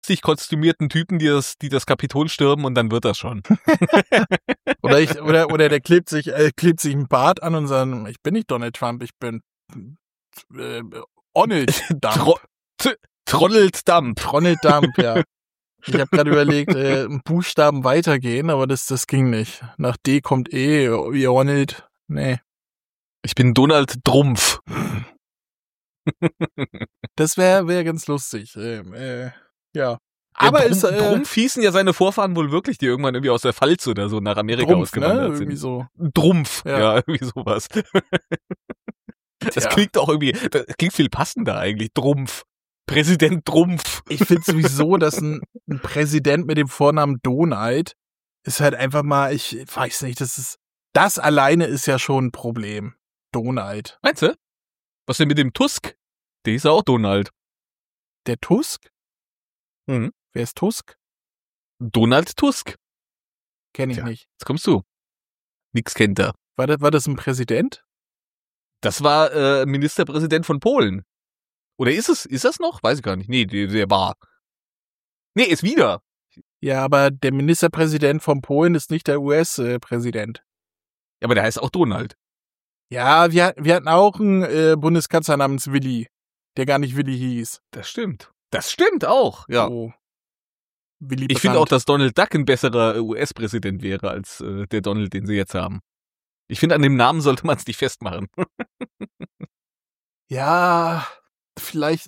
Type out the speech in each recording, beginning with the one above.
sich kostümierten Typen, die das Kapitol stürmen und dann wird das schon. Oder der klebt sich ein Bart an und sagt, ich bin nicht Donald Trump, ich bin Donald Dump. Trollelt Dump. Donald Dump, ja. Ich habe gerade überlegt, Buchstaben weitergehen, aber das ging nicht. Nach D kommt E, wie Ronald. Nee. Ich bin Donald Drumpf. Das wär ganz lustig. Ja. Aber Drumpf hießen ja seine Vorfahren wohl wirklich, die irgendwann irgendwie aus der Pfalz oder so nach Amerika Drumpf, ausgewandert ne? sind. Irgendwie so. Drumpf, Ja. ja, irgendwie sowas. Das klingt auch irgendwie, das klingt viel passender eigentlich. Drumpf. Präsident Drumpf. Ich finde sowieso, dass ein Präsident mit dem Vornamen Donald ist halt einfach mal, ich weiß nicht, das alleine ist ja schon ein Problem. Donald. Meinst du? Was denn mit dem Tusk? Der ist ja auch Donald. Der Tusk? Mhm. Wer ist Tusk? Donald Tusk. Kenn ich Tja. nicht. Jetzt kommst du. Nix kennt er. War das ein Präsident? Das war Ministerpräsident von Polen. Oder ist das noch? Weiß ich gar nicht. Nee, der war. Nee, ist wieder. Ja, aber der Ministerpräsident von Polen ist nicht der US-Präsident. Ja, aber der heißt auch Donald. Ja, wir hatten auch einen Bundeskanzler namens Willi, der gar nicht Willi hieß. Das stimmt. Das stimmt auch, ja. So. Willy Ich finde auch, Brandt. dass Donald Duck ein besserer US-Präsident wäre als der Donald, den sie jetzt haben. Ich finde, an dem Namen sollte man es nicht festmachen. Ja, vielleicht,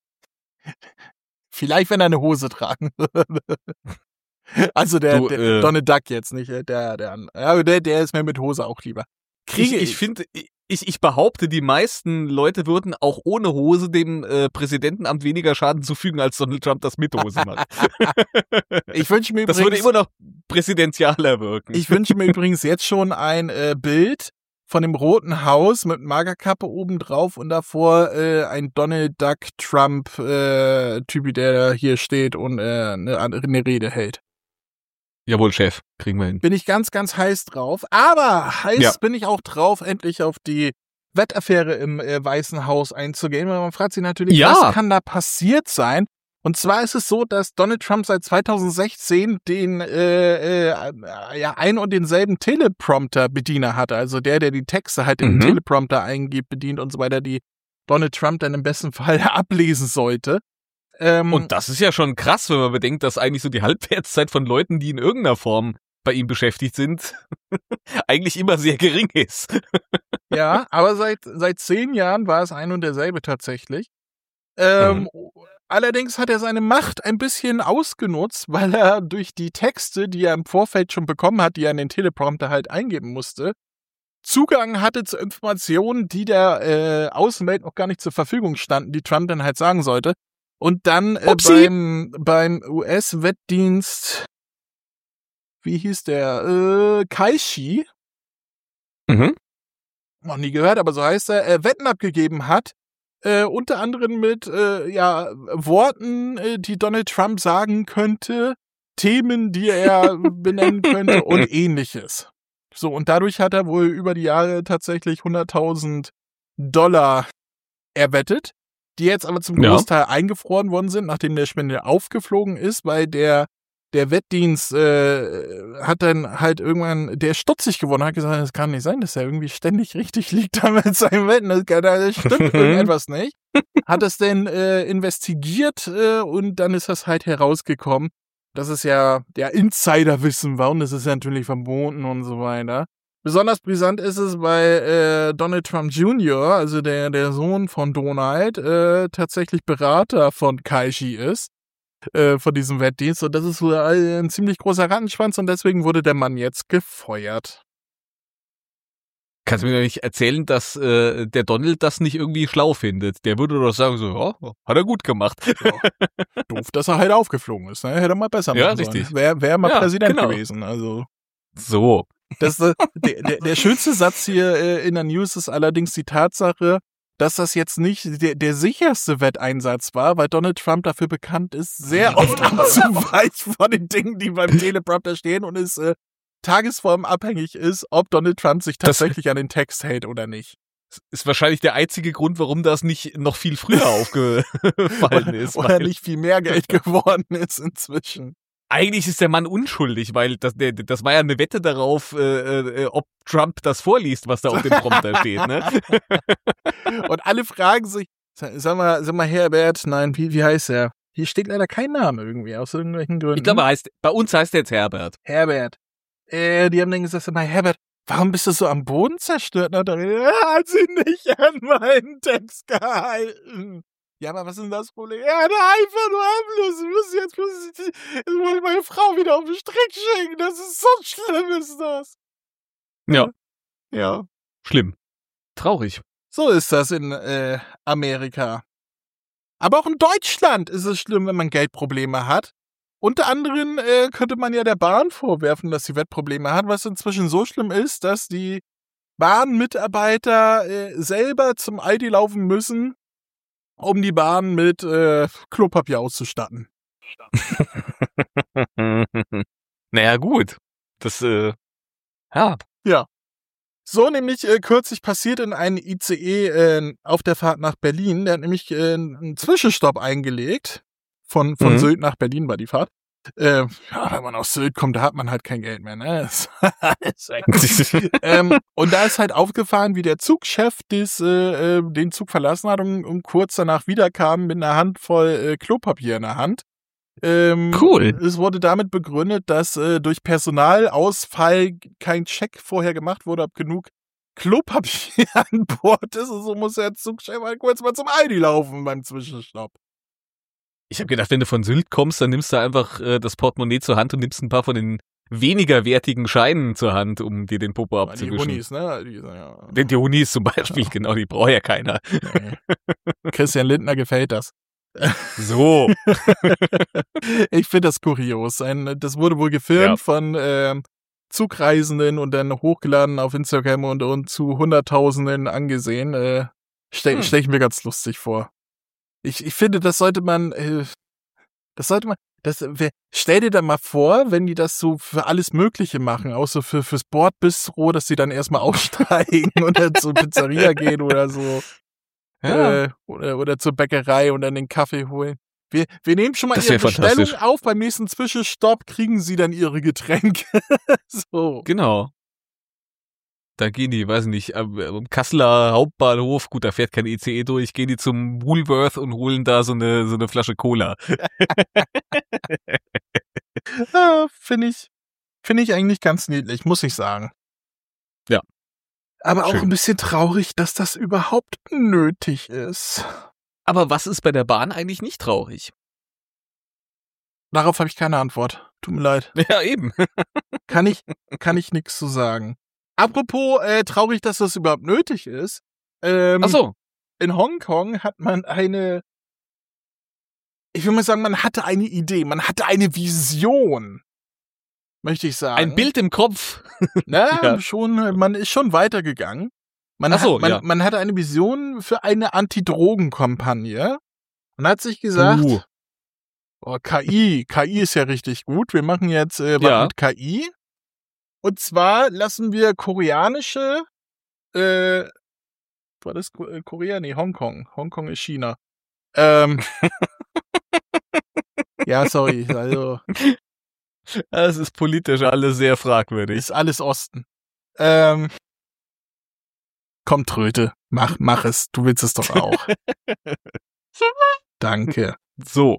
wenn er eine Hose tragen würde. Also der Donald Duck jetzt nicht, der ist mir mit Hose auch lieber. Ich finde, ich behaupte, die meisten Leute würden auch ohne Hose dem Präsidentenamt weniger Schaden zufügen, als Donald Trump das mit Hose macht. Ich wünsche mir das würde immer noch präsidentialer wirken. Ich wünsche mir übrigens jetzt schon ein Bild von dem Roten Haus mit Magerkappe oben drauf und davor ein Donald Duck Trump Typi, der hier steht und eine Rede hält. Jawohl, Chef, kriegen wir hin. Bin ich ganz, ganz heiß drauf. Aber heiß bin ich auch drauf, endlich auf die Wettaffäre im Weißen Haus einzugehen. Weil man fragt sich natürlich, was kann da passiert sein? Und zwar ist es so, dass Donald Trump seit 2016 den ein und denselben Teleprompter-Bediener hatte. Also der die Texte halt in den Teleprompter eingibt, bedient und so weiter, die Donald Trump dann im besten Fall ablesen sollte. Und das ist ja schon krass, wenn man bedenkt, dass eigentlich so die Halbwertszeit von Leuten, die in irgendeiner Form bei ihm beschäftigt sind, eigentlich immer sehr gering ist. Ja, aber seit 10 Jahren war es ein und derselbe tatsächlich. Allerdings hat er seine Macht ein bisschen ausgenutzt, weil er durch die Texte, die er im Vorfeld schon bekommen hat, die er in den Teleprompter halt eingeben musste, Zugang hatte zu Informationen, die der Außenwelt noch gar nicht zur Verfügung standen, die Trump dann halt sagen sollte. Und dann beim US-Wettdienst, wie hieß der? Kaishi. Noch nie gehört, aber so heißt er, Wetten abgegeben hat, unter anderem mit Worten, die Donald Trump sagen könnte, Themen, die er benennen könnte und ähnliches. So, und dadurch hat er wohl über die Jahre tatsächlich $100.000 erwettet, die jetzt aber zum Großteil eingefroren worden sind, nachdem der Spender aufgeflogen ist, weil der Wettdienst hat dann halt irgendwann, der stutzig geworden, hat gesagt, das kann nicht sein, dass er irgendwie ständig richtig liegt da mit seinem Wetten, das stimmt irgendetwas nicht. Hat es denn investigiert und dann ist das halt herausgekommen, dass es ja Insiderwissen war und das ist ja natürlich verboten und so weiter. Besonders brisant ist es, weil Donald Trump Jr., also der Sohn von Donald, tatsächlich Berater von Kaishi ist, von diesem Wettdienst. Und das ist wohl ein ziemlich großer Rattenschwanz und deswegen wurde der Mann jetzt gefeuert. Kannst du mir doch nicht erzählen, dass der Donald das nicht irgendwie schlau findet? Der würde doch sagen so, ja, hat er gut gemacht. Ja. Doof, dass er halt aufgeflogen ist. Ne? Hätte er mal besser machen sollen. Richtig. Wäre mal Präsident gewesen. Also so. Der schönste Satz hier in der News ist allerdings die Tatsache, dass das jetzt nicht der sicherste Wetteinsatz war, weil Donald Trump dafür bekannt ist, sehr oft abzuweichen von den Dingen, die beim Teleprompter stehen und es tagesformabhängig ist, ob Donald Trump sich tatsächlich an den Text hält oder nicht. Ist wahrscheinlich der einzige Grund, warum das nicht noch viel früher aufgefallen ist. Oder nicht viel mehr Geld geworden ist inzwischen. Eigentlich ist der Mann unschuldig, weil das war ja eine Wette darauf, ob Trump das vorliest, was da auf dem Prompter steht, ne? Und alle fragen sich, sag mal Herbert, nein, wie heißt er? Hier steht leider kein Name irgendwie, aus irgendwelchen Gründen. Ich glaube, bei uns heißt er jetzt Herbert. Herbert. Die haben dann gesagt, mal Herbert, warum bist du so am Boden zerstört? Hat sie nicht an meinen Text gehalten. Ja, aber was ist denn das Problem? Er hat einfach nur ablos. Jetzt muss ich meine Frau wieder auf den Strick schicken. Das ist so schlimm, ist das. Ja. Ja. Schlimm. Traurig. So ist das in Amerika. Aber auch in Deutschland ist es schlimm, wenn man Geldprobleme hat. Unter anderem könnte man ja der Bahn vorwerfen, dass sie Wettprobleme hat, was inzwischen so schlimm ist, dass die Bahnmitarbeiter selber zum Aldi laufen müssen, um die Bahn mit Klopapier auszustatten. Naja, gut. Das, ja. Ja. So nämlich kürzlich passiert in einem ICE auf der Fahrt nach Berlin. Der hat nämlich einen Zwischenstopp eingelegt. Von Sylt nach Berlin war die Fahrt. Ja, wenn man aus Sylt kommt, da hat man halt kein Geld mehr, ne? Und da ist halt aufgefallen, wie der Zugchef den Zug verlassen hat und kurz danach wiederkam mit einer Handvoll Klopapier in der Hand. Cool. Es wurde damit begründet, dass durch Personalausfall kein Check vorher gemacht wurde, ob genug Klopapier an Bord ist. Und so muss der Zugchef halt kurz mal zum Aldi laufen beim Zwischenstopp. Ich habe gedacht, wenn du von Sylt kommst, dann nimmst du einfach das Portemonnaie zur Hand und nimmst ein paar von den weniger wertigen Scheinen zur Hand, um dir den Popo abzuwischen. Die Hunis, ne? Die Hunis zum Beispiel, genau, die braucht ja keiner. Nee. Christian Lindner gefällt das. So. Ich finde das kurios. Das wurde wohl gefilmt von Zugreisenden und dann hochgeladen auf Instagram und zu Hunderttausenden angesehen. Stell ich mir ganz lustig vor. Ich finde, das sollte man, stell dir da mal vor, wenn die das so für alles Mögliche machen, auch so fürs Bordbistro, dass die dann erstmal aussteigen und dann zur Pizzeria gehen oder so. Ja. Oder zur Bäckerei und dann den Kaffee holen. Wir nehmen schon mal ihre Bestellung auf, beim nächsten Zwischenstopp kriegen sie dann ihre Getränke. So. Genau. Da gehen die, weiß nicht, am Kasseler Hauptbahnhof, gut, da fährt kein ICE durch, gehen die zum Woolworth und holen da so eine Flasche Cola. Ja, finde ich eigentlich ganz niedlich, muss ich sagen. Ja. Aber auch ein bisschen traurig, dass das überhaupt nötig ist. Aber was ist bei der Bahn eigentlich nicht traurig? Darauf habe ich keine Antwort. Tut mir leid. Ja, eben. Kann ich nichts zu sagen. Apropos traurig, dass das überhaupt nötig ist. Ach so. In Hongkong hat man ich will mal sagen, man hatte eine Idee, man hatte eine Vision. Möchte ich sagen. Ein Bild im Kopf. Ja. Man ist schon weitergegangen. Man hatte eine Vision für eine Anti-Drogen-Kampagne und hat sich gesagt, KI ist ja richtig gut. Wir machen jetzt was mit KI. Und zwar lassen wir koreanische, war das Korea? Nee, Hongkong. Hongkong ist China. Ja, sorry, also. Es ist politisch alles sehr fragwürdig. Ist alles Osten. Komm, Tröte, mach es. Du willst es doch auch. Danke. So.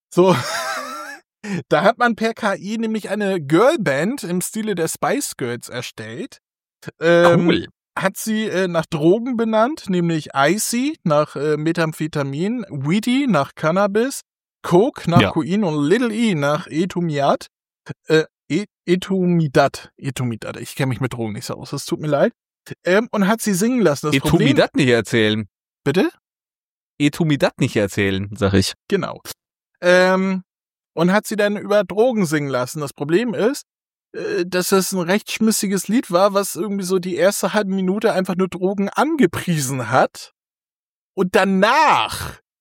Da hat man per KI nämlich eine Girlband im Stile der Spice Girls erstellt. Cool. Hat sie nach Drogen benannt, nämlich Icy nach Methamphetamin, Weedy nach Cannabis, Coke nach Kokain und Little E nach Etumidat. Etumidat. Ich kenne mich mit Drogen nicht so aus, das tut mir leid. Und hat sie singen lassen. Etumidat nicht erzählen. Bitte? Etumidat nicht erzählen, sag ich. Genau. Und hat sie dann über Drogen singen lassen. Das Problem ist, dass es ein recht schmissiges Lied war, was irgendwie so die erste halbe Minute einfach nur Drogen angepriesen hat. Und danach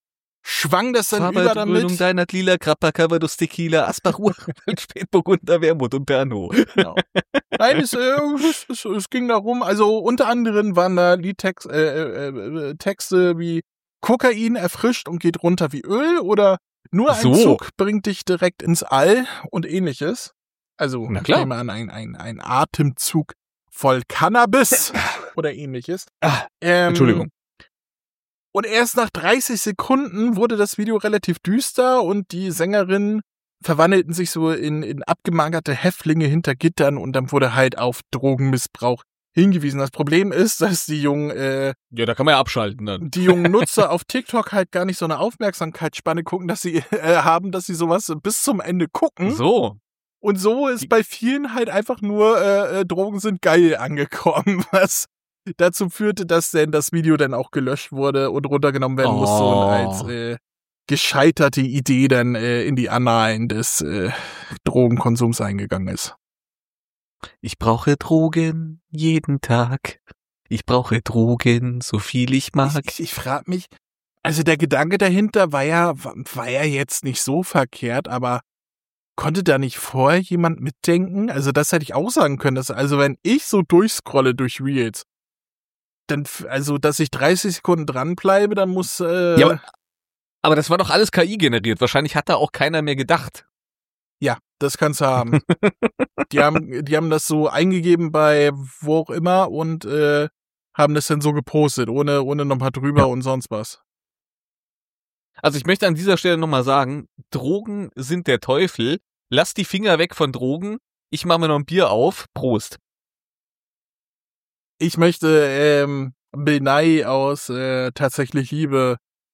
schwang das dann über damit. Deiner Lila, Grappa, Calvados, Tequila, Asbach, Spätburgunder, Wermut und Pernod. Genau. Nein, es ging darum, also unter anderem waren da Liedtexte wie Kokain erfrischt und geht runter wie Öl oder nur ein Zug bringt dich direkt ins All und ähnliches. Also ich nehme an, ein Atemzug voll Cannabis oder ähnliches. Entschuldigung. Und erst nach 30 Sekunden wurde das Video relativ düster und die Sängerinnen verwandelten sich so in abgemagerte Häftlinge hinter Gittern und dann wurde halt auf Drogenmissbrauch hingewiesen. Das Problem ist, dass die jungen da kann man ja abschalten dann. Die jungen Nutzer auf TikTok halt gar nicht so eine Aufmerksamkeitsspanne gucken, dass sie haben, dass sie sowas bis zum Ende gucken. So. Und so ist bei vielen halt einfach nur Drogen sind geil angekommen, was dazu führte, dass denn das Video dann auch gelöscht wurde und runtergenommen werden musste und als gescheiterte Idee dann in die Annalen des Drogenkonsums eingegangen ist. Ich brauche Drogen jeden Tag. Ich brauche Drogen, so viel ich mag. Ich frage mich, also der Gedanke dahinter war ja jetzt nicht so verkehrt, aber konnte da nicht vorher jemand mitdenken? Also das hätte ich auch sagen können, dass, also wenn ich so durchscrolle durch Reels, dann, also dass ich 30 Sekunden dranbleibe, dann muss... Ja, aber das war doch alles KI generiert. Wahrscheinlich hat da auch keiner mehr gedacht. Ja, das kannst du haben. Die haben das so eingegeben bei wo auch immer und haben das dann so gepostet, ohne nochmal drüber und sonst was. Also ich möchte an dieser Stelle nochmal sagen, Drogen sind der Teufel. Lass die Finger weg von Drogen. Ich mache mir noch ein Bier auf. Prost. Ich möchte Bill Nye aus Tatsächlich Liebe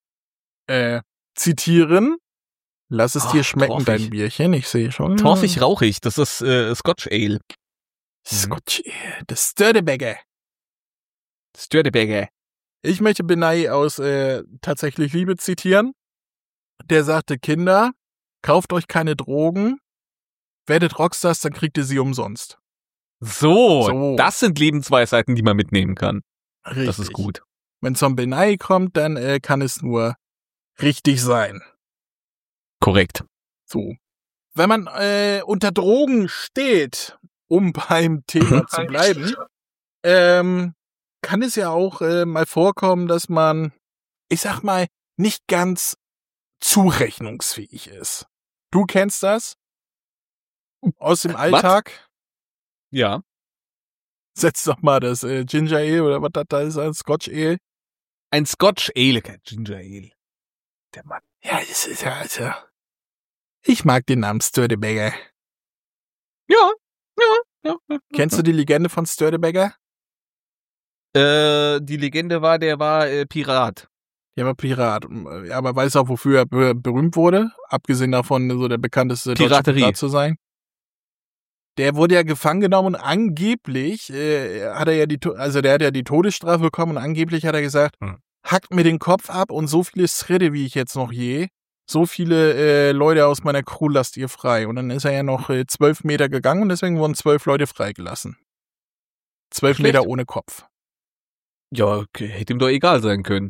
zitieren. Lass es dir schmecken, dein Bierchen. Ich sehe schon. Torfig rauchig. Das ist Scotch Ale. Scotch Ale. Das Sturdebagger. Ich möchte Bill Nye aus Tatsächlich Liebe zitieren. Der sagte, Kinder, kauft euch keine Drogen, werdet Rockstars, dann kriegt ihr sie umsonst. So, das sind Lebensweisheiten, die man mitnehmen kann. Richtig. Das ist gut. Wenn zum Bill Nye kommt, dann kann es nur richtig sein. Korrekt. So. Wenn man unter Drogen steht, um beim Thema zu bleiben, kann es ja auch mal vorkommen, dass man, ich sag mal, nicht ganz zurechnungsfähig ist. Du kennst das? Aus dem Alltag? Was? Ja. Setz doch mal das Ginger Ale oder was das da ist, ein Scotch Ale. Ein Scotch Ale, kein Ginger Ale. Der Mann. Ja, das ist ja, also. Ich mag den Namen Sturdebagger. Ja. Kennst du die Legende von Sturdebagger? Die Legende war, der war Pirat. Der war Pirat. Aber weißt du auch, wofür er berühmt wurde? Abgesehen davon, so der bekannteste deutsche Pirat zu sein. Der wurde ja gefangen genommen und angeblich hat er ja der hat ja die Todesstrafe bekommen und angeblich hat er gesagt, hackt mir den Kopf ab und so viele Schritte, wie ich jetzt noch je, so viele Leute aus meiner Crew lasst ihr frei. Und dann ist er ja noch 12 Meter gegangen und deswegen wurden 12 Leute freigelassen. 12 Meter ohne Kopf. Ja, okay, hätte ihm doch egal sein können.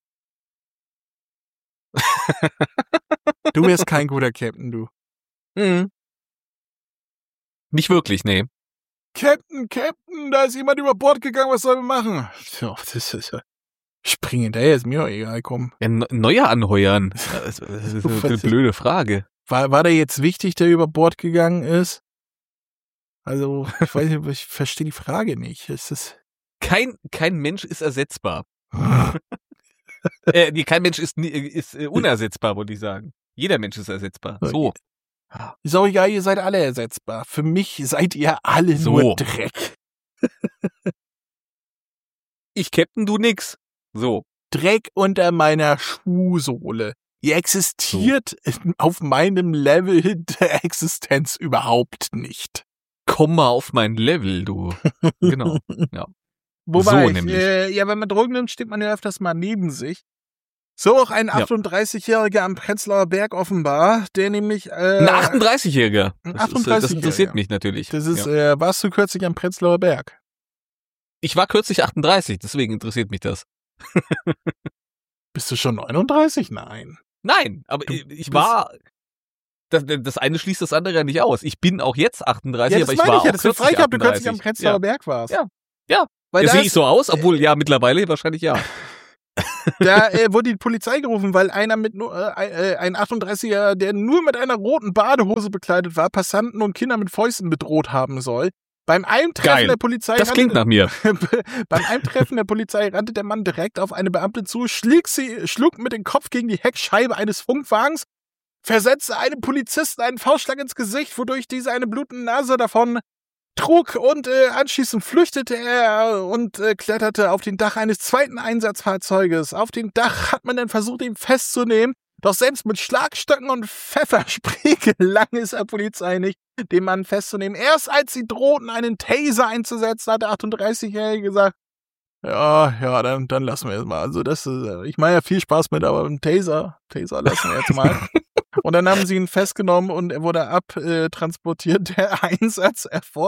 Du wärst kein guter Captain, du. Mhm. Nicht wirklich, nee. Captain, da ist jemand über Bord gegangen, was sollen wir machen? Ja, das ist ja... Spring hinterher, ist mir auch egal, komm. Ja, Neuer anheuern. Das ist eine blöde Frage. War der jetzt wichtig, der über Bord gegangen ist? Also, ich weiß nicht, ich verstehe die Frage nicht. Es ist... Kein Mensch ist ersetzbar. Kein Mensch ist unersetzbar, wollte ich sagen. Jeder Mensch ist ersetzbar. So. Ist auch egal, ihr seid alle ersetzbar. Für mich seid ihr alle nur Dreck. Ich Captain, du nix. So. Dreck unter meiner Schuhsohle. Ihr existiert auf meinem Level der Existenz überhaupt nicht. Komm mal auf mein Level, du. Genau. Ja. Wobei, so nämlich. Wenn man Drogen nimmt, steht man ja öfters mal neben sich. So auch ein 38-Jähriger am Prenzlauer Berg offenbar, der nämlich... ein 38-Jähriger. Das interessiert mich natürlich. Das ist, warst du kürzlich am Prenzlauer Berg? Ich war kürzlich 38, deswegen interessiert mich das. Bist du schon 39? Nein. Nein, aber ich war... Das eine schließt das andere ja nicht aus. Ich bin auch jetzt 38, aber ich war auch kürzlich 38. Du kürzlich am Prenzlauer Berg warst. Ja. Weil sehe ich so aus, obwohl ja mittlerweile wahrscheinlich ja. Da wurde die Polizei gerufen, weil einer mit ein 38er, der nur mit einer roten Badehose bekleidet war, Passanten und Kinder mit Fäusten bedroht haben soll. Beim Eintreffen der Polizei das klingt nach mir. Beim Eintreffen der Polizei rannte der Mann direkt auf eine Beamtin zu, schlug mit dem Kopf gegen die Heckscheibe eines Funkwagens, versetzte einem Polizisten einen Faustschlag ins Gesicht, wodurch dieser eine blutende Nase davon trug und anschließend flüchtete er und kletterte auf den Dach eines zweiten Einsatzfahrzeuges. Auf dem Dach hat man dann versucht, ihn festzunehmen, doch selbst mit Schlagstöcken und Pfefferspray gelang es der Polizei nicht, den Mann festzunehmen. Erst als sie drohten, einen Taser einzusetzen, hat der 38-Jährige gesagt, ja, dann lassen wir es mal. Also das ist, ich mache ja viel Spaß mit, aber einen Taser lassen wir jetzt mal. Und dann haben sie ihn festgenommen und er wurde abtransportiert. Der Einsatz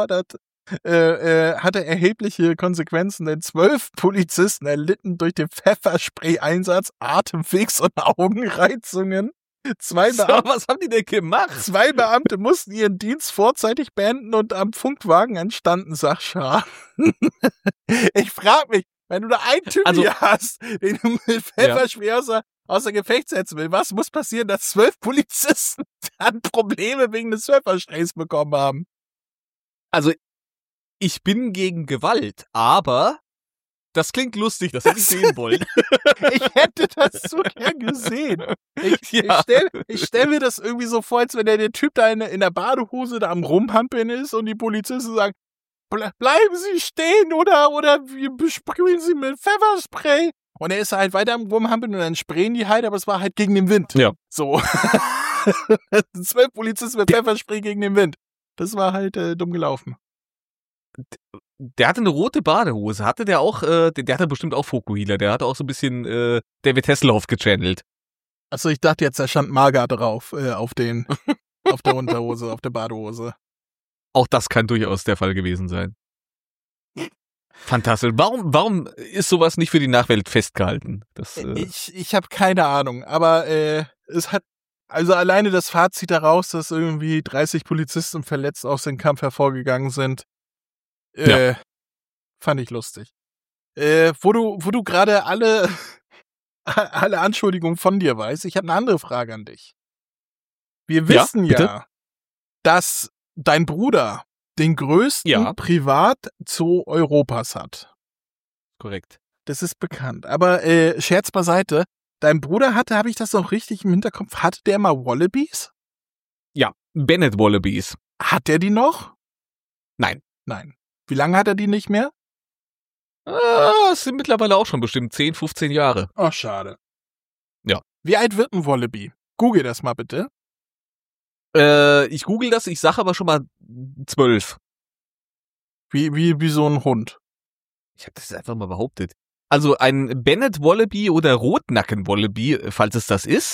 hatte erhebliche Konsequenzen, denn 12 Polizisten erlitten durch den Pfefferspray-Einsatz Atemwegs- und Augenreizungen. Was haben die denn gemacht? 2 Beamte mussten ihren Dienst vorzeitig beenden und am Funkwagen entstanden Sachschaden. Ich frage mich, wenn du da einen Typen hier hast, den du mit Pfefferspray außer Gefecht setzen will, was muss passieren, dass 12 Polizisten dann Probleme wegen des Pfeffersprays bekommen haben? Also, ich bin gegen Gewalt, aber das klingt lustig, das hätte ich sehen wollen. Ich hätte das so gern gesehen. Ich stell mir das irgendwie so vor, als wenn der Typ da in der Badehose da am Rumhampeln ist und die Polizisten sagen, bleiben Sie stehen oder wir besprühen Sie mit Pfefferspray. Und er ist halt weiter am Rumhampeln und dann sprayen die halt, aber es war halt gegen den Wind. Ja. So. 12 Polizisten mit Pfefferspray gegen den Wind. Das war halt dumm gelaufen. Der hatte eine rote Badehose. Hatte der auch, der hatte bestimmt auch Fokuhila. Der hatte auch so ein bisschen David Hasselhoff gechannelt. Achso, ich dachte jetzt, da stand Marga drauf, auf der Unterhose, auf der Badehose. Auch das kann durchaus der Fall gewesen sein. Fantastisch. Warum ist sowas nicht für die Nachwelt festgehalten? Ich habe keine Ahnung, aber es hat, also alleine das Fazit daraus, dass irgendwie 30 Polizisten verletzt aus dem Kampf hervorgegangen sind, fand ich lustig. Wo du gerade alle Anschuldigungen von dir weißt, ich habe eine andere Frage an dich. Wir wissen ja, dass dein Bruder den größten Privatzoo Europas hat. Korrekt. Das ist bekannt. Aber Scherz beiseite, dein Bruder hatte, habe ich das noch richtig im Hinterkopf, hatte der mal Wallabies? Ja, Bennett Wallabies. Hat der die noch? Nein. Wie lange hat er die nicht mehr? Es sind mittlerweile auch schon bestimmt 10, 15 Jahre. Oh, schade. Ja. Wie alt wird ein Wallaby? Google das mal bitte. Ich google das, ich sage aber schon mal 12. Wie so ein Hund. Ich habe das einfach mal behauptet. Also ein Bennett Wallaby oder Rotnacken Wallaby, falls es das ist.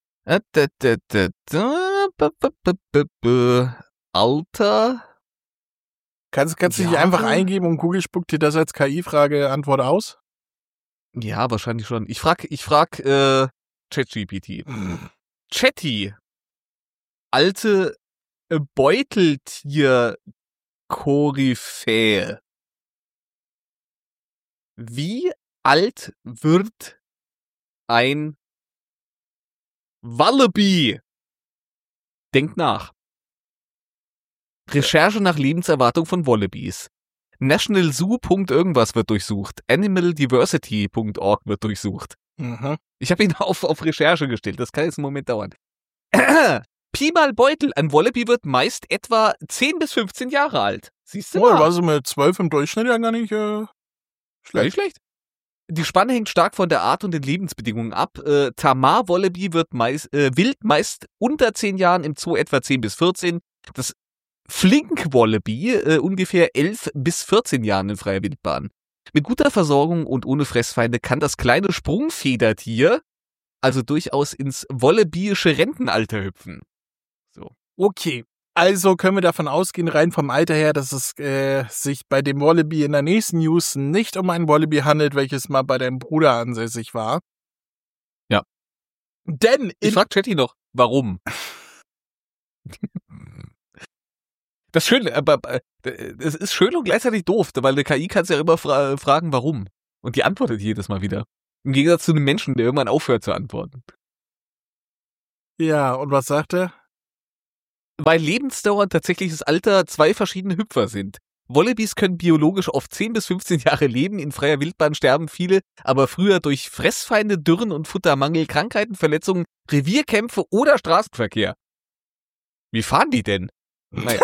Alter. Kannst du dich einfach eingeben und Google spuckt dir das als KI-Frage-Antwort aus? Ja, wahrscheinlich schon. Ich frag ChatGPT. Chatty. Alte Beuteltier-Koryphäe. Wie alt wird ein Wallaby? Denkt nach. Recherche nach Lebenserwartung von Wallabies. National Zoo. Irgendwas wird durchsucht. Animaldiversity.org wird durchsucht. Mhm. Ich habe ihn auf Recherche gestellt. Das kann jetzt einen Moment dauern. Pi mal Beutel. Ein Wallaby wird meist etwa 10 bis 15 Jahre alt. Siehst du mal? War so mit 12 im Durchschnitt ja gar nicht schlecht. Nicht schlecht. Die Spanne hängt stark von der Art und den Lebensbedingungen ab. Tamar Wallaby wird wild meist unter 10 Jahren, im Zoo etwa 10 bis 14. Das Flink Wallaby ungefähr 11 bis 14 Jahren in freier Wildbahn. Mit guter Versorgung und ohne Fressfeinde kann das kleine Sprungfedertier also durchaus ins wallabyische Rentenalter hüpfen. So. Okay, also können wir davon ausgehen, rein vom Alter her, dass es sich bei dem Wallaby in der nächsten News nicht um ein Wallaby handelt, welches mal bei deinem Bruder ansässig war. Ja. Denn Ich frag Chatty noch, warum? Das ist schön, aber es ist schön und gleichzeitig doof, weil eine KI kann ja immer fragen, warum. Und die antwortet jedes Mal wieder. Im Gegensatz zu einem Menschen, der irgendwann aufhört zu antworten. Ja, und was sagt er? Weil Lebensdauer und tatsächliches Alter 2 verschiedene Hüpfer sind. Wallabies können biologisch oft 10 bis 15 Jahre leben, in freier Wildbahn sterben viele, aber früher durch Fressfeinde, Dürren und Futtermangel, Krankheiten, Verletzungen, Revierkämpfe oder Straßenverkehr. Wie fahren die denn? Naja.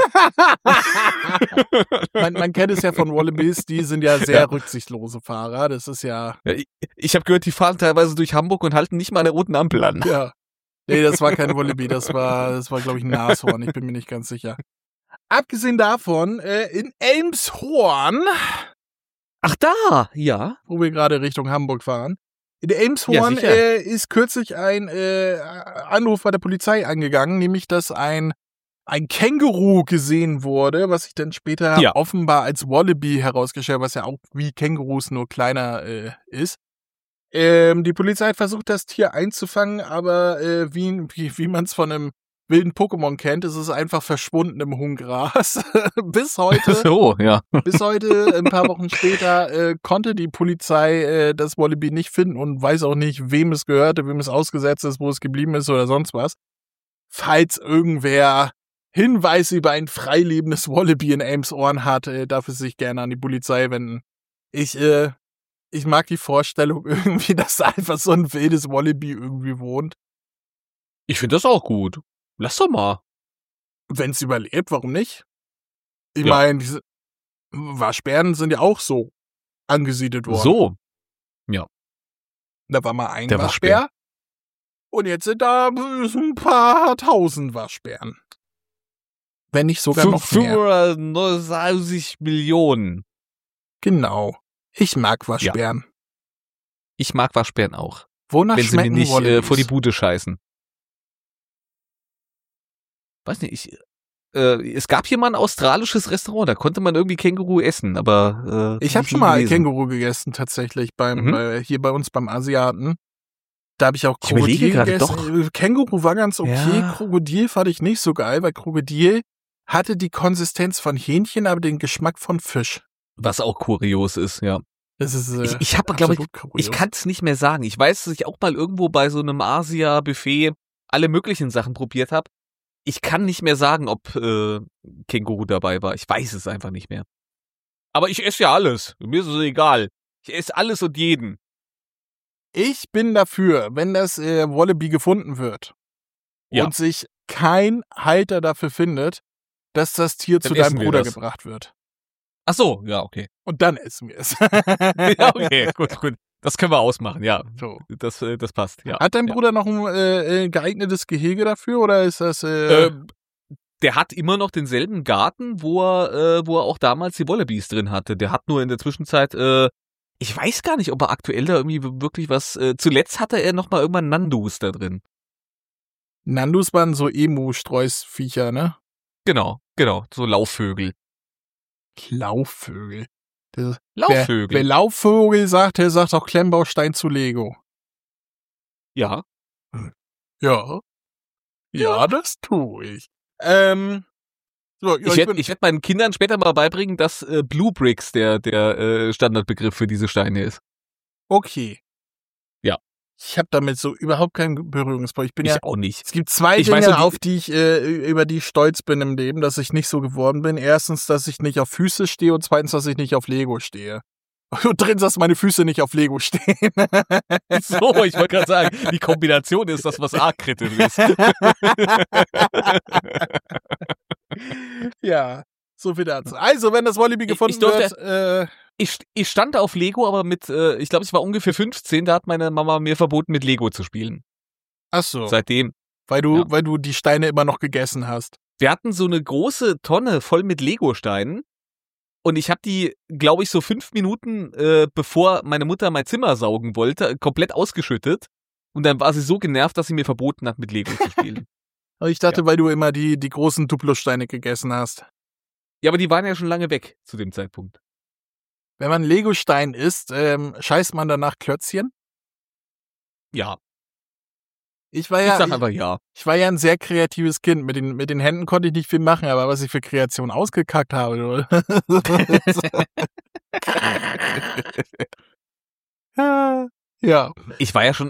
man kennt es ja von Wallabies, die sind ja sehr rücksichtslose Fahrer, das ist ja... Ich habe gehört, die fahren teilweise durch Hamburg und halten nicht mal an der roten Ampel an. Ja. Nee, das war kein Wallaby, das war glaube ich, ein Nashorn, ich bin mir nicht ganz sicher. Abgesehen davon, in Elmshorn... Ach da, ja. Wo wir gerade Richtung Hamburg fahren. In Elmshorn ist kürzlich ein Anruf bei der Polizei angegangen, nämlich, dass ein Känguru gesehen wurde, was sich dann später offenbar als Wallaby herausgestellt, was ja auch wie Kängurus nur kleiner ist. Die Polizei hat versucht, das Tier einzufangen, aber wie man es von einem wilden Pokémon kennt, ist es einfach verschwunden im hohen Gras. Bis heute, bis heute, ein paar Wochen später, konnte die Polizei das Wallaby nicht finden und weiß auch nicht, wem es gehörte, wem es ausgesetzt ist, wo es geblieben ist oder sonst was. Falls irgendwer Hinweise über ein freilebendes Wallaby in Elmshorn hat, darf es sich gerne an die Polizei wenden. Ich mag die Vorstellung irgendwie, dass da einfach so ein wildes Wallaby irgendwie wohnt. Ich finde das auch gut. Lass doch mal. Wenn es überlebt, warum nicht? Ich meine, diese Waschbären sind ja auch so angesiedelt worden. So. Ja. Da war mal ein Der Waschbär. Und jetzt sind da ein paar tausend Waschbären. Wenn nicht sogar noch mehr. 530 Millionen. Genau. Ich mag Waschbären. Ja. Ich mag Waschbären auch. Wonach wenn sie schmecken mir nicht Wallabies? Vor die Bude scheißen. Weiß nicht, es gab hier mal ein australisches Restaurant, da konnte man irgendwie Känguru essen, aber ich habe schon mal Känguru gegessen, tatsächlich, hier bei uns beim Asiaten. Da habe ich auch Krokodil gegessen. Doch. Känguru war ganz okay, ja. Krokodil fand ich nicht so geil, weil Krokodil hatte die Konsistenz von Hähnchen, aber den Geschmack von Fisch. Was auch kurios ist, ja. Das ist, ich habe, glaube ich kann es nicht mehr sagen. Ich weiß, dass ich auch mal irgendwo bei so einem Asia-Buffet alle möglichen Sachen probiert habe. Ich kann nicht mehr sagen, ob Känguru dabei war. Ich weiß es einfach nicht mehr. Aber ich esse ja alles. Mir ist es egal. Ich esse alles und jeden. Ich bin dafür, wenn das Wallaby gefunden wird und sich kein Halter dafür findet, dass das Tier zu deinem Bruder gebracht wird. Ach so, ja, okay. Und dann essen wir es. Ja, okay, gut. Das können wir ausmachen, ja. So. Das passt, ja. Hat dein Bruder noch ein geeignetes Gehege dafür oder ist das... Der hat immer noch denselben Garten, wo er auch damals die Wallabies drin hatte. Der hat nur in der Zwischenzeit, ich weiß gar nicht, ob er aktuell da irgendwie wirklich was... zuletzt hatte er noch mal irgendwann Nandus da drin. Nandus waren so Emu-Streusviecher, ne? Genau. So Laufvögel. Laufvögel. Laufvögel. Wer Laufvögel sagt, der sagt auch Klemmbaustein zu Lego. Ja. Ja. Ja, das tue ich. So, ich werd meinen Kindern später mal beibringen, dass Blue Bricks der Standardbegriff für diese Steine ist. Okay. Ja. Ich habe damit so überhaupt keinen Berührungspunkt. Ich auch nicht. Es gibt zwei Dinge, auf die ich über die stolz bin im Leben, dass ich nicht so geworden bin. Erstens, dass ich nicht auf Füße stehe und zweitens, dass ich nicht auf Lego stehe. Und drittens, dass meine Füße nicht auf Lego stehen. So, ich wollte gerade sagen, die Kombination ist das, was arg kritisch ist. Ja, so viel dazu. Also, wenn das Wallaby gefunden wird... Ich stand auf Lego, aber ich glaube, ich war ungefähr 15, da hat meine Mama mir verboten, mit Lego zu spielen. Ach so. Seitdem. Weil du die Steine immer noch gegessen hast. Wir hatten so eine große Tonne voll mit Lego-Steinen und ich habe die, glaube ich, so 5 Minuten, bevor meine Mutter mein Zimmer saugen wollte, komplett ausgeschüttet. Und dann war sie so genervt, dass sie mir verboten hat, mit Lego zu spielen. Aber ich dachte, weil du immer die großen Duplo-Steine gegessen hast. Ja, aber die waren ja schon lange weg zu dem Zeitpunkt. Wenn man Lego-Stein isst, scheißt man danach Klötzchen? Ja. Ich war Ich ja, sag einfach ja. ich war ja ein sehr kreatives Kind. Mit den Händen konnte ich nicht viel machen, aber was ich für Kreation ausgekackt habe, du. Ja. Ich war ja schon,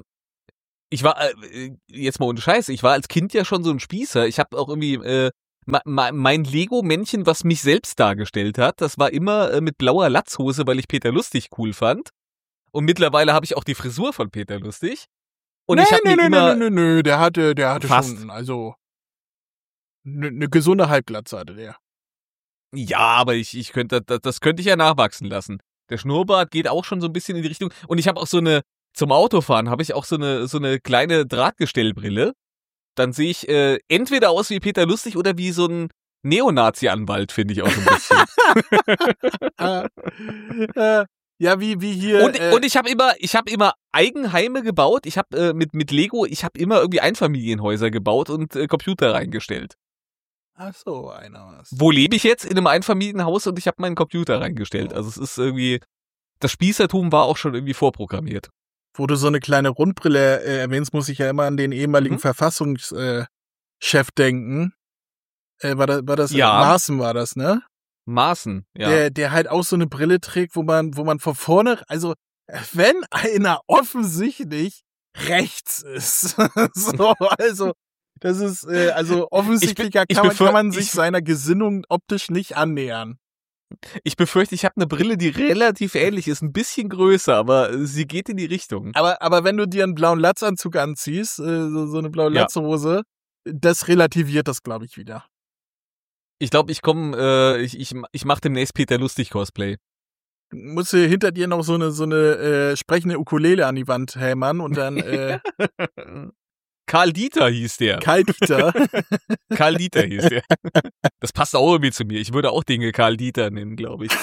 jetzt mal ohne Scheiße, ich war als Kind ja schon so ein Spießer. Ich habe auch irgendwie, mein Lego-Männchen, was mich selbst dargestellt hat, das war immer mit blauer Latzhose, weil ich Peter Lustig cool fand. Und mittlerweile habe ich auch die Frisur von Peter Lustig. Und ich habe mir immer Nö, der hatte Fast. schon, also, eine gesunde Halbglatze hatte der. Ja, aber ich könnte, das könnte ich ja nachwachsen lassen. Der Schnurrbart geht auch schon so ein bisschen in die Richtung. Und ich habe auch zum Autofahren habe ich auch so eine kleine Drahtgestellbrille. Dann sehe ich entweder aus wie Peter Lustig oder wie so ein Neonazi-Anwalt, finde ich auch so ein bisschen. Ja, wie hier. Und ich habe immer Eigenheime gebaut. Ich habe mit Lego, ich habe immer irgendwie Einfamilienhäuser gebaut und Computer reingestellt. Ach so, einer was. Wo lebe ich jetzt? In einem Einfamilienhaus und ich habe meinen Computer reingestellt. Also es ist irgendwie, das Spießertum war auch schon irgendwie vorprogrammiert. Wo du so eine kleine Rundbrille erwähnst, muss ich ja immer an den ehemaligen Verfassungschef denken. War das Ja. Maaßen war das, ne? Maaßen, ja. Der halt auch so eine Brille trägt, wo man von vorne, also wenn einer offensichtlich rechts ist, so, also das ist, also offensichtlicher kann man sich seiner Gesinnung optisch nicht annähern. Ich befürchte, ich habe eine Brille, die relativ ähnlich ist, ein bisschen größer, aber sie geht in die Richtung. Aber wenn du dir einen blauen Latzanzug anziehst, so eine blaue Latzhose, das relativiert das, glaube ich, wieder. Ich glaube, ich mache demnächst Peter Lustig Cosplay. Musst du hinter dir noch so eine sprechende Ukulele an die Wand hämmern und dann Karl Dieter hieß der. Karl Dieter. Karl Dieter hieß der. Das passt auch irgendwie zu mir. Ich würde auch Dinge Karl Dieter nennen, glaube ich.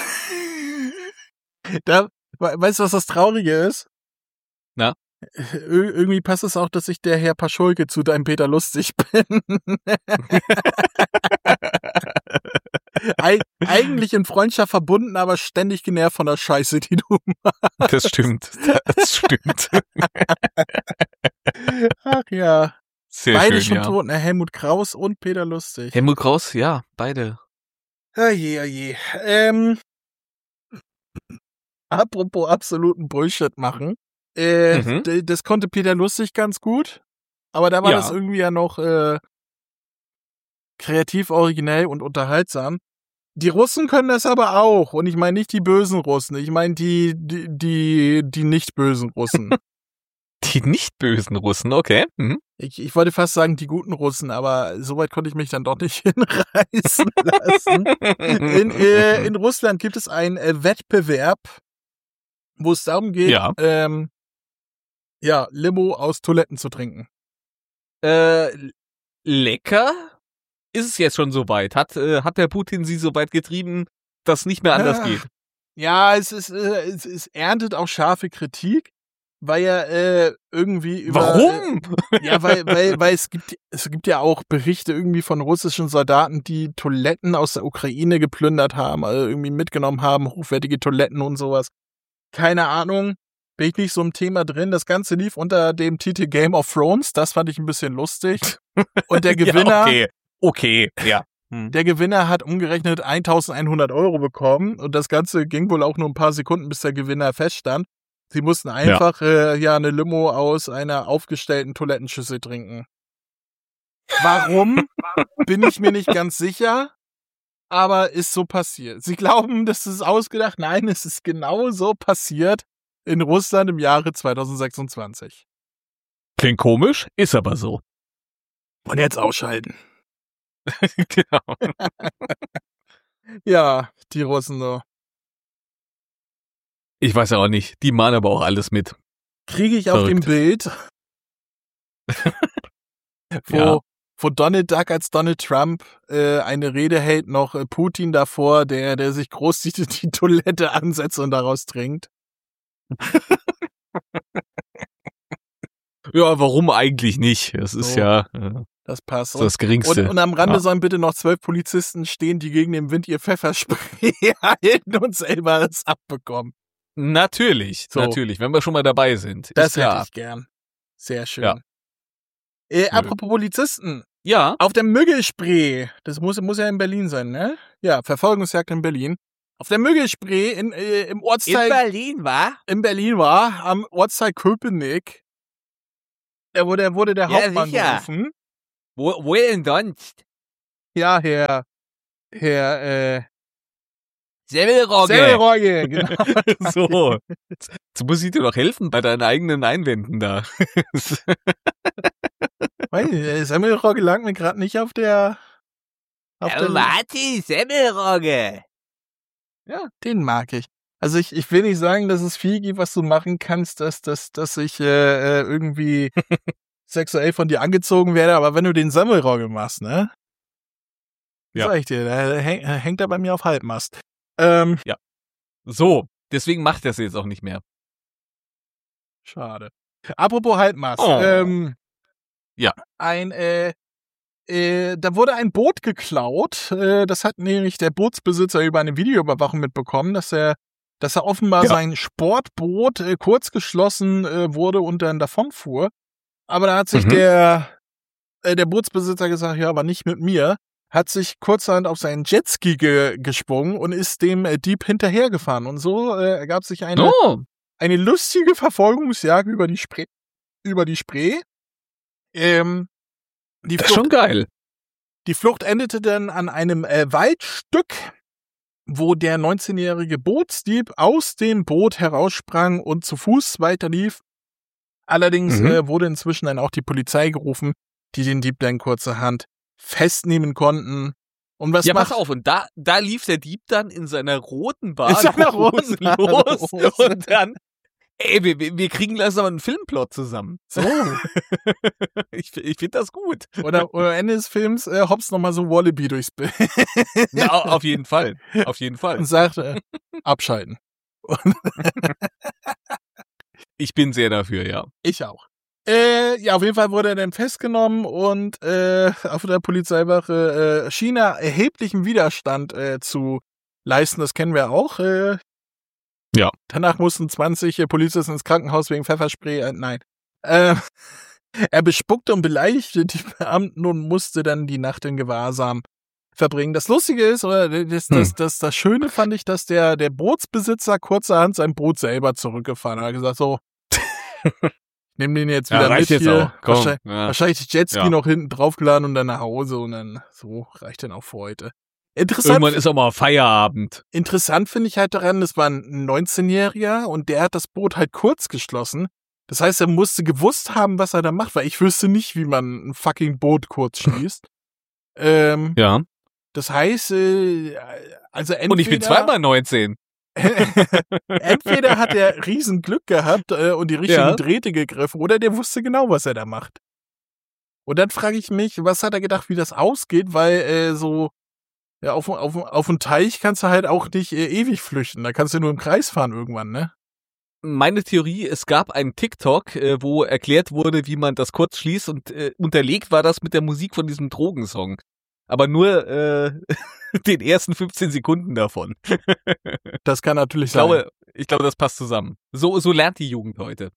Weißt du, was das Traurige ist? Na? Irgendwie passt es auch, dass ich der Herr Paschulke zu deinem Peter Lustig bin. Eigentlich in Freundschaft verbunden, aber ständig genervt von der Scheiße, die du machst. Das stimmt. Ach ja. Sehr beide schön, schon tot, ne? Helmut Kraus und Peter Lustig. Helmut Kraus, ja, beide. Oje. Apropos absoluten Bullshit machen. Das konnte Peter Lustig ganz gut, aber da war das irgendwie ja noch kreativ, originell und unterhaltsam. Die Russen können das aber auch. Und ich meine nicht die bösen Russen. Ich meine die nicht bösen Russen. Die nicht bösen Russen, okay. Mhm. Ich wollte fast sagen, die guten Russen, aber soweit konnte ich mich dann doch nicht hinreißen lassen. In Russland gibt es einen Wettbewerb, wo es darum geht, Limo aus Toiletten zu trinken. Lecker? Ist es jetzt schon so weit? Hat der Putin sie so weit getrieben, dass nicht mehr anders geht? Ja, es erntet auch scharfe Kritik, weil ja irgendwie über... Warum? Ja, weil es gibt ja auch Berichte irgendwie von russischen Soldaten, die Toiletten aus der Ukraine geplündert haben, also irgendwie mitgenommen haben, hochwertige Toiletten und sowas. Keine Ahnung, bin ich nicht so im Thema drin. Das Ganze lief unter dem Titel Game of Thrones, das fand ich ein bisschen lustig. Und der Gewinner... Ja, okay, ja. Der Gewinner hat umgerechnet 1.100 € bekommen und das Ganze ging wohl auch nur ein paar Sekunden, bis der Gewinner feststand. Sie mussten einfach eine Limo aus einer aufgestellten Toilettenschüssel trinken. Warum? Bin ich mir nicht ganz sicher, aber ist so passiert. Sie glauben, das ist ausgedacht? Nein, es ist genau so passiert in Russland im Jahre 2026. Klingt komisch, ist aber so. Und jetzt ausschalten. Genau. Ja, die Russen so. Ich weiß ja auch nicht. Die machen aber auch alles mit. Kriege ich auf dem Bild, wo Donald Duck als Donald Trump eine Rede hält, noch Putin davor, der sich großzügig die Toilette ansetzt und daraus trinkt. Ja, warum eigentlich nicht? Das ist das passt. Das Geringste. Und am Rande sollen bitte noch 12 Polizisten stehen, die gegen den Wind ihr Pfefferspray halten und selber es abbekommen. Natürlich, wenn wir schon mal dabei sind. Das hätte ich gern. Sehr schön. Ja. Apropos Polizisten. Ja. Auf der Müggelspree, das muss ja in Berlin sein, ne? Ja, Verfolgungsjagd in Berlin. Auf der Müggelspree im Ortsteil... In Berlin war, am Ortsteil Köpenick. Da wurde der Hauptmann gerufen. Wo denn sonst? Ja, Herr Semmelrogge, genau. So. Jetzt muss ich dir doch helfen bei deinen eigenen Einwänden da. Semmelrogge lag mir gerade nicht auf der... Martin Semmelrogge. Ja, den mag ich. Also ich will nicht sagen, dass es viel gibt, was du machen kannst, dass ich irgendwie sexuell von dir angezogen werde, aber wenn du den Semmelrogge machst, ne? Ja. Sag ich dir, da hängt er bei mir auf Halbmast. Ja. So, deswegen macht er es jetzt auch nicht mehr. Schade. Apropos Halbmast. Ja. Da wurde ein Boot geklaut. Das hat nämlich der Bootsbesitzer über eine Videoüberwachung mitbekommen, dass er offenbar sein Sportboot kurz geschlossen wurde und dann davonfuhr. Aber da hat sich der Bootsbesitzer gesagt, ja, aber nicht mit mir. Hat sich kurzerhand auf seinen Jetski geschwungen und ist dem Dieb hinterhergefahren. Und so ergab sich eine lustige Verfolgungsjagd über die Spree. Das ist schon geil. Die Flucht endete dann an einem Waldstück, wo der 19-jährige Bootsdieb aus dem Boot heraussprang und zu Fuß weiterlief. Allerdings wurde inzwischen dann auch die Polizei gerufen, die den Dieb dann kurzerhand festnehmen konnten. Und was pass auf, und da lief der Dieb dann in seiner roten Badehose los und dann, wir kriegen langsam einen Filmplot zusammen. So. Ich finde das gut. Oder am Ende des Films hops nochmal so Wallaby durchs Bild. Ja, auf jeden Fall. Auf jeden Fall. Und sagt, abschalten. Ich bin sehr dafür, ja. Ich auch. Ja, auf jeden Fall wurde er dann festgenommen und auf der Polizeiwache schien er erheblichen Widerstand zu leisten. Das kennen wir auch. Ja. Danach mussten 20 Polizisten ins Krankenhaus wegen Pfefferspray. Nein. Er bespuckte und beleidigte die Beamten und musste dann die Nacht in Gewahrsam verbringen. Das Lustige ist, oder das Schöne fand ich, dass der Bootsbesitzer kurzerhand sein Boot selber zurückgefahren hat. Er hat gesagt, so, nimm den jetzt wieder mit jetzt hier. auch. Komm, Wahrscheinlich das Jetski noch hinten draufgeladen und dann nach Hause und dann so reicht dann auch für heute. Irgendwann ist auch mal Feierabend. Interessant finde ich halt daran, das war ein 19-Jähriger und der hat das Boot halt kurz geschlossen. Das heißt, er musste gewusst haben, was er da macht, weil ich wüsste nicht, wie man ein fucking Boot kurz schließt. Ja. Das heißt, also entweder... Und ich bin zweimal 19. Entweder hat er riesen Glück gehabt und die richtigen Drähte gegriffen oder der wusste genau, was er da macht. Und dann frage ich mich, was hat er gedacht, wie das ausgeht, weil auf dem Teich kannst du halt auch nicht ewig flüchten. Da kannst du nur im Kreis fahren irgendwann, ne? Meine Theorie, es gab einen TikTok, wo erklärt wurde, wie man das kurz schließt und unterlegt war das mit der Musik von diesem Drogensong. Aber nur den ersten 15 Sekunden davon. Das kann natürlich sein. Ich glaube, das passt zusammen. So lernt die Jugend heute.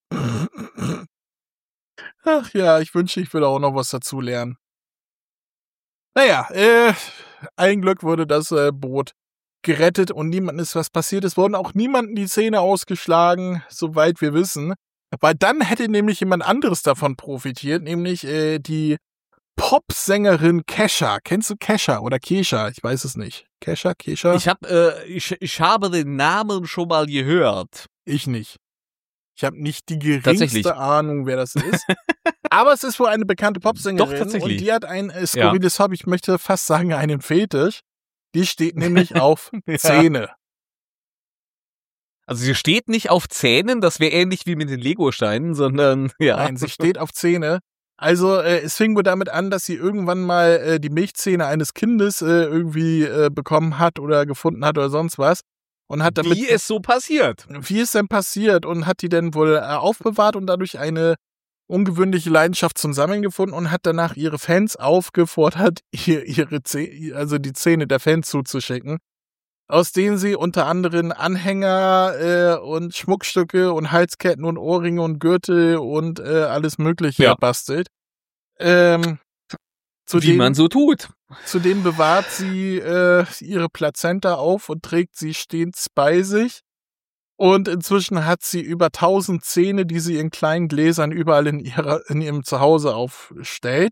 Ach ja, ich wünsche, ich würde auch noch was dazu lernen. Naja, ein Glück wurde das Boot gerettet und niemandem ist was passiert. Es wurden auch niemandem die Zähne ausgeschlagen, soweit wir wissen. Weil dann hätte nämlich jemand anderes davon profitiert, nämlich die Popsängerin Kesha. Kennst du Kesha oder Kesha? Ich weiß es nicht. Kesha? Ich habe den Namen schon mal gehört. Ich nicht. Ich habe nicht die geringste Ahnung, wer das ist. Aber es ist wohl eine bekannte Popsängerin. Doch, tatsächlich. Und die hat ein skurriles Hobby, ich möchte fast sagen, einen Fetisch. Die steht nämlich auf Zähne. Also sie steht nicht auf Zähnen, das wäre ähnlich wie mit den Legosteinen, sondern Nein, sie steht auf Zähne. Also es fing wohl damit an, dass sie irgendwann mal die Milchzähne eines Kindes irgendwie bekommen hat oder gefunden hat oder sonst was. Und hat damit, wie es so passiert. Wie es denn passiert und hat die dann wohl aufbewahrt und dadurch eine ungewöhnliche Leidenschaft zum Sammeln gefunden und hat danach ihre Fans aufgefordert, also die Zähne der Fans zuzuschicken, aus denen sie unter anderem Anhänger und Schmuckstücke und Halsketten und Ohrringe und Gürtel und alles Mögliche bastelt. Wie man so tut. Zudem bewahrt sie ihre Plazenta auf und trägt sie stets bei sich. Und inzwischen hat sie über 1000 Zähne, die sie in kleinen Gläsern überall in ihrem Zuhause aufstellt.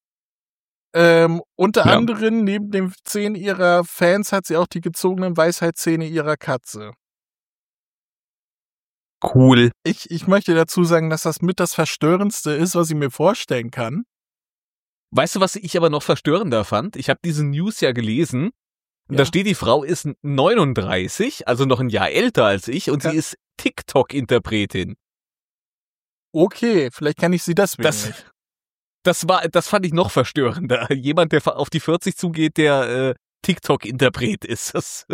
Unter anderem, neben den Zähnen ihrer Fans, hat sie auch die gezogenen Weisheitszähne ihrer Katze. Cool. Ich möchte dazu sagen, dass das mit das Verstörendste ist, was ich mir vorstellen kann. Weißt du, was ich aber noch verstörender fand? Ich habe diese News ja gelesen. Und da steht, die Frau ist 39, also noch ein Jahr älter als ich, und sie ist TikTok-Interpretin. Okay, vielleicht kann ich sie deswegen nicht. Das fand ich noch verstörender. Jemand, der auf die 40 zugeht, der TikTok-Interpret ist.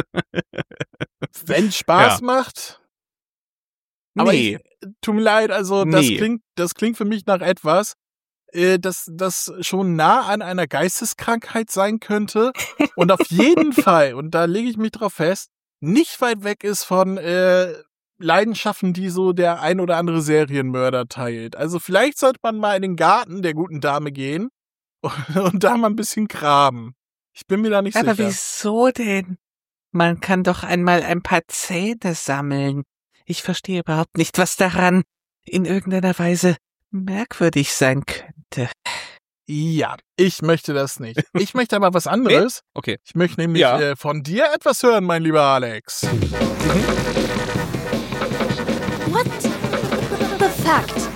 Wenn Spaß macht. Aber tut mir leid, also das klingt für mich nach etwas, das schon nah an einer Geisteskrankheit sein könnte und auf jeden Fall, und da lege ich mich drauf fest, nicht weit weg ist von Leidenschaften, die so der ein oder andere Serienmörder teilt. Also vielleicht sollte man mal in den Garten der guten Dame gehen und da mal ein bisschen graben. Ich bin mir da nicht sicher. Aber wieso denn? Man kann doch einmal ein paar Zähne sammeln. Ich verstehe überhaupt nicht, was daran in irgendeiner Weise merkwürdig sein könnte. Ja, ich möchte das nicht. Ich möchte aber was anderes. Okay. Ich möchte nämlich von dir etwas hören, mein lieber Alex. What the fact?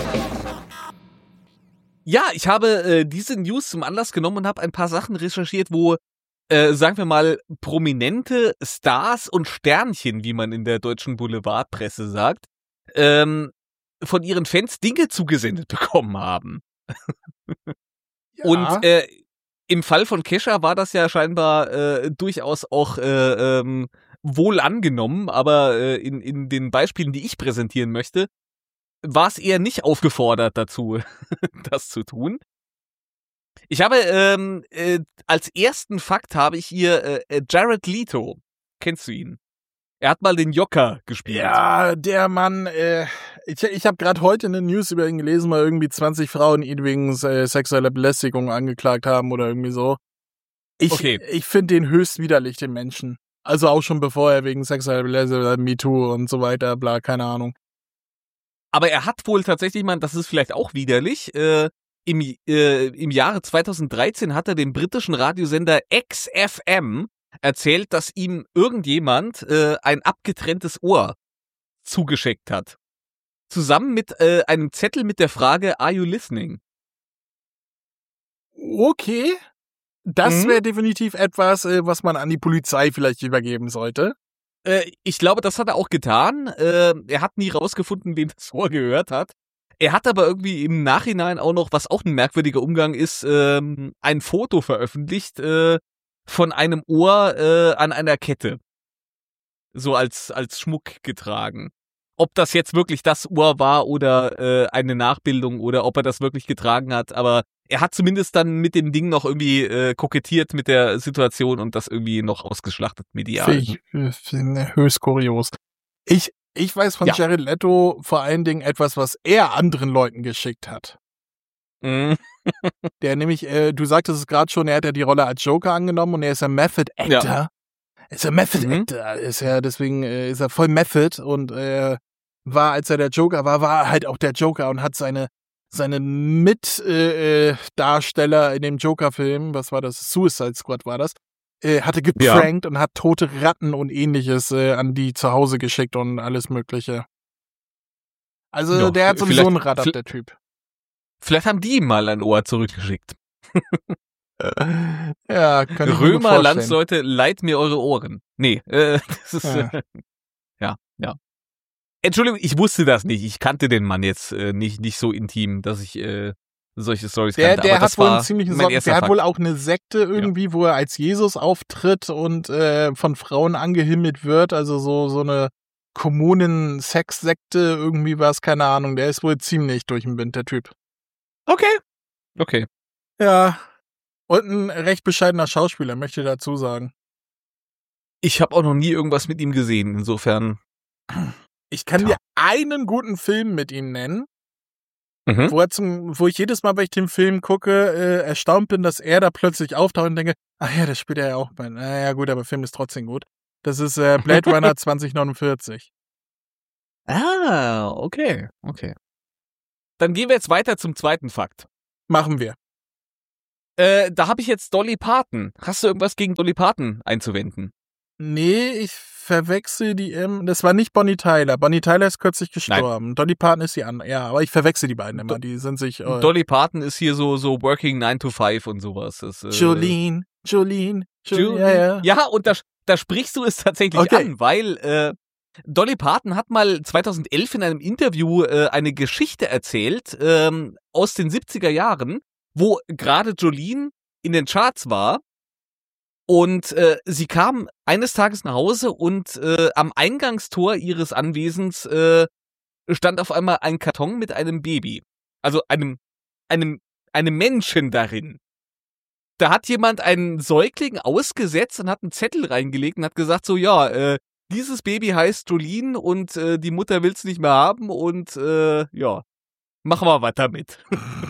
Ja, ich habe diese News zum Anlass genommen und habe ein paar Sachen recherchiert, wo, sagen wir mal, prominente Stars und Sternchen, wie man in der deutschen Boulevardpresse sagt, von ihren Fans Dinge zugesendet bekommen haben. Ja. Und im Fall von Kesha war das ja scheinbar durchaus auch wohl angenommen, aber in den Beispielen, die ich präsentieren möchte, war es eher nicht aufgefordert dazu, das zu tun. Ich habe als ersten Fakt habe ich hier Jared Leto. Kennst du ihn? Er hat mal den Joker gespielt. Ja, der Mann, ich habe gerade heute eine News über ihn gelesen, weil irgendwie 20 Frauen ihn wegen sexueller Belästigung angeklagt haben oder irgendwie so. Ich finde den höchst widerlich, den Menschen. Also auch schon bevor er wegen sexueller Belästigung, MeToo und so weiter, bla, keine Ahnung. Aber er hat wohl tatsächlich, das ist vielleicht auch widerlich, im Jahre 2013 hat er dem britischen Radiosender XFM erzählt, dass ihm irgendjemand ein abgetrenntes Ohr zugeschickt hat. Zusammen mit einem Zettel mit der Frage, "Are you listening?" Okay, das wäre definitiv etwas, was man an die Polizei vielleicht übergeben sollte. Ich glaube, das hat er auch getan. Er hat nie rausgefunden, wem das Ohr gehört hat. Er hat aber irgendwie im Nachhinein auch noch, was auch ein merkwürdiger Umgang ist, ein Foto veröffentlicht von einem Ohr an einer Kette. So als Schmuck getragen. Ob das jetzt wirklich das Ohr war oder eine Nachbildung oder ob er das wirklich getragen hat, aber er hat zumindest dann mit dem Ding noch irgendwie kokettiert mit der Situation und das irgendwie noch ausgeschlachtet medial. Finde höchst kurios. Ich weiß von Jared Leto vor allen Dingen etwas, was er anderen Leuten geschickt hat. Der nämlich, du sagtest es gerade schon, er hat ja die Rolle als Joker angenommen und er ist ein Method Actor. Ja. Ist ein Method Actor, deswegen ist er voll Method und war, als er der Joker war er halt auch der Joker und hat seine Mitdarsteller in dem Joker-Film, was war das? Suicide Squad war das, hatte geprankt und hat tote Ratten und ähnliches an die zu Hause geschickt und alles mögliche. Also der hat sowieso ein Rad ab, der Typ. Vielleicht haben die ihm mal ein Ohr zurückgeschickt. Ja, kann ich mir Römer, Landsleute, leiht mir eure Ohren. Nee, das ist ja. Entschuldigung, ich wusste das nicht. Ich kannte den Mann jetzt nicht so intim, dass ich solche Storys kannte. Der aber hat wohl einen ziemlichen Socken. Der hat wohl auch eine Sekte irgendwie, wo er als Jesus auftritt und von Frauen angehimmelt wird. Also so eine Kommunen-Sex-Sekte, irgendwie war es, keine Ahnung. Der ist wohl ziemlich durch den Wind, der Typ. Okay. Ja. Und ein recht bescheidener Schauspieler, möchte ich dazu sagen. Ich habe auch noch nie irgendwas mit ihm gesehen, insofern. Ich kann dir einen guten Film mit ihm nennen. Mhm. wo ich jedes Mal, wenn ich den Film gucke, erstaunt bin, dass er da plötzlich auftaucht und denke, ach ja, das spielt er ja auch bei. Ja gut, aber der Film ist trotzdem gut. Das ist Blade Runner 2049. Ah, okay. Dann gehen wir jetzt weiter zum zweiten Fakt. Machen wir. Da habe ich jetzt Dolly Parton. Hast du irgendwas gegen Dolly Parton einzuwenden? Nee, ich verwechsel die das war nicht Bonnie Tyler. Bonnie Tyler ist kürzlich gestorben. Dolly Parton ist die andere. Ja, aber ich verwechsel die beiden immer. Die sind sich... Dolly Parton ist hier so Working 9 to 5 und sowas. Das, Jolene. Ja. Und da sprichst du es tatsächlich Okay. an, weil Dolly Parton hat mal 2011 in einem Interview eine Geschichte erzählt aus den 70er Jahren, wo gerade Jolene in den Charts war. Und sie kam eines Tages nach Hause und am Eingangstor ihres Anwesens stand auf einmal ein Karton mit einem Baby. Also einem Menschen darin. Da hat jemand einen Säugling ausgesetzt und hat einen Zettel reingelegt und hat gesagt so, ja, dieses Baby heißt Jolene und die Mutter will's nicht mehr haben und ja, machen wir was damit.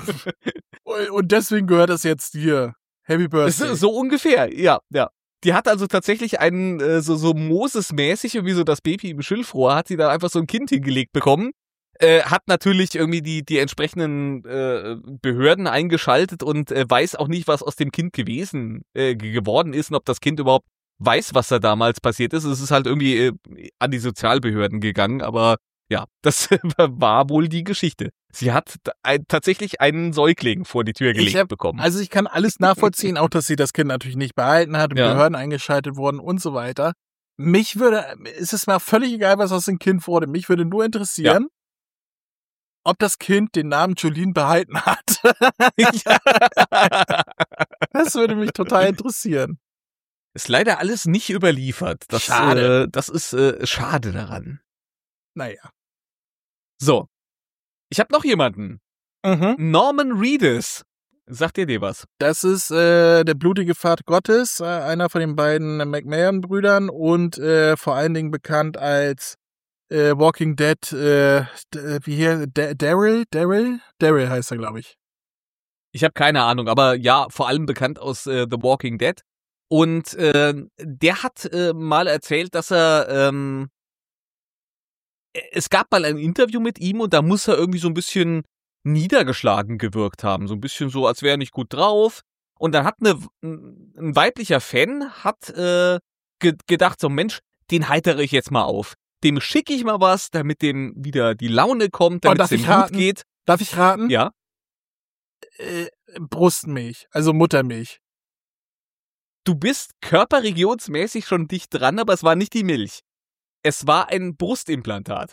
Und deswegen gehört das jetzt dir. Happy Birthday. So ungefähr, ja. Die hat also tatsächlich einen, so Moses-mäßig, irgendwie so das Baby im Schilfrohr, hat sie da einfach so ein Kind hingelegt bekommen. Hat natürlich irgendwie die entsprechenden Behörden eingeschaltet und weiß auch nicht, was aus dem Kind geworden ist und ob das Kind überhaupt weiß, was da damals passiert ist. Es ist halt irgendwie an die Sozialbehörden gegangen, aber ja, das war wohl die Geschichte. Sie hat tatsächlich einen Säugling vor die Tür gelegt bekommen. Also ich kann alles nachvollziehen, auch dass sie das Kind natürlich nicht behalten hat und Ja. Behörden eingeschaltet wurden und so weiter. Es ist mir völlig egal, was aus dem Kind wurde. Mich würde nur interessieren, ob das Kind den Namen Jolene behalten hat. Das würde mich total interessieren. Ist leider alles nicht überliefert. Schade. Das ist schade daran. Naja. So. Ich habe noch jemanden. Mhm. Norman Reedus. Sagt ihr dir was? Das ist der blutige Pfad Gottes, einer von den beiden McMahon-Brüdern und vor allen Dingen bekannt als Walking Dead, wie hier, Daryl heißt er, glaube ich. Ich habe keine Ahnung, aber ja, vor allem bekannt aus The Walking Dead. Und der hat mal erzählt, dass er es gab mal ein Interview mit ihm und da muss er irgendwie so ein bisschen niedergeschlagen gewirkt haben. So ein bisschen so, als wäre er nicht gut drauf. Und dann hat ein weiblicher Fan hat gedacht, so Mensch, den heitere ich jetzt mal auf. Dem schicke ich mal was, damit dem wieder die Laune kommt, damit es darf dem ich gut raten? geht. Darf ich raten? Ja. Brustmilch, also Muttermilch. Du bist körperregionsmäßig schon dicht dran, aber es war nicht die Milch. Es war ein Brustimplantat.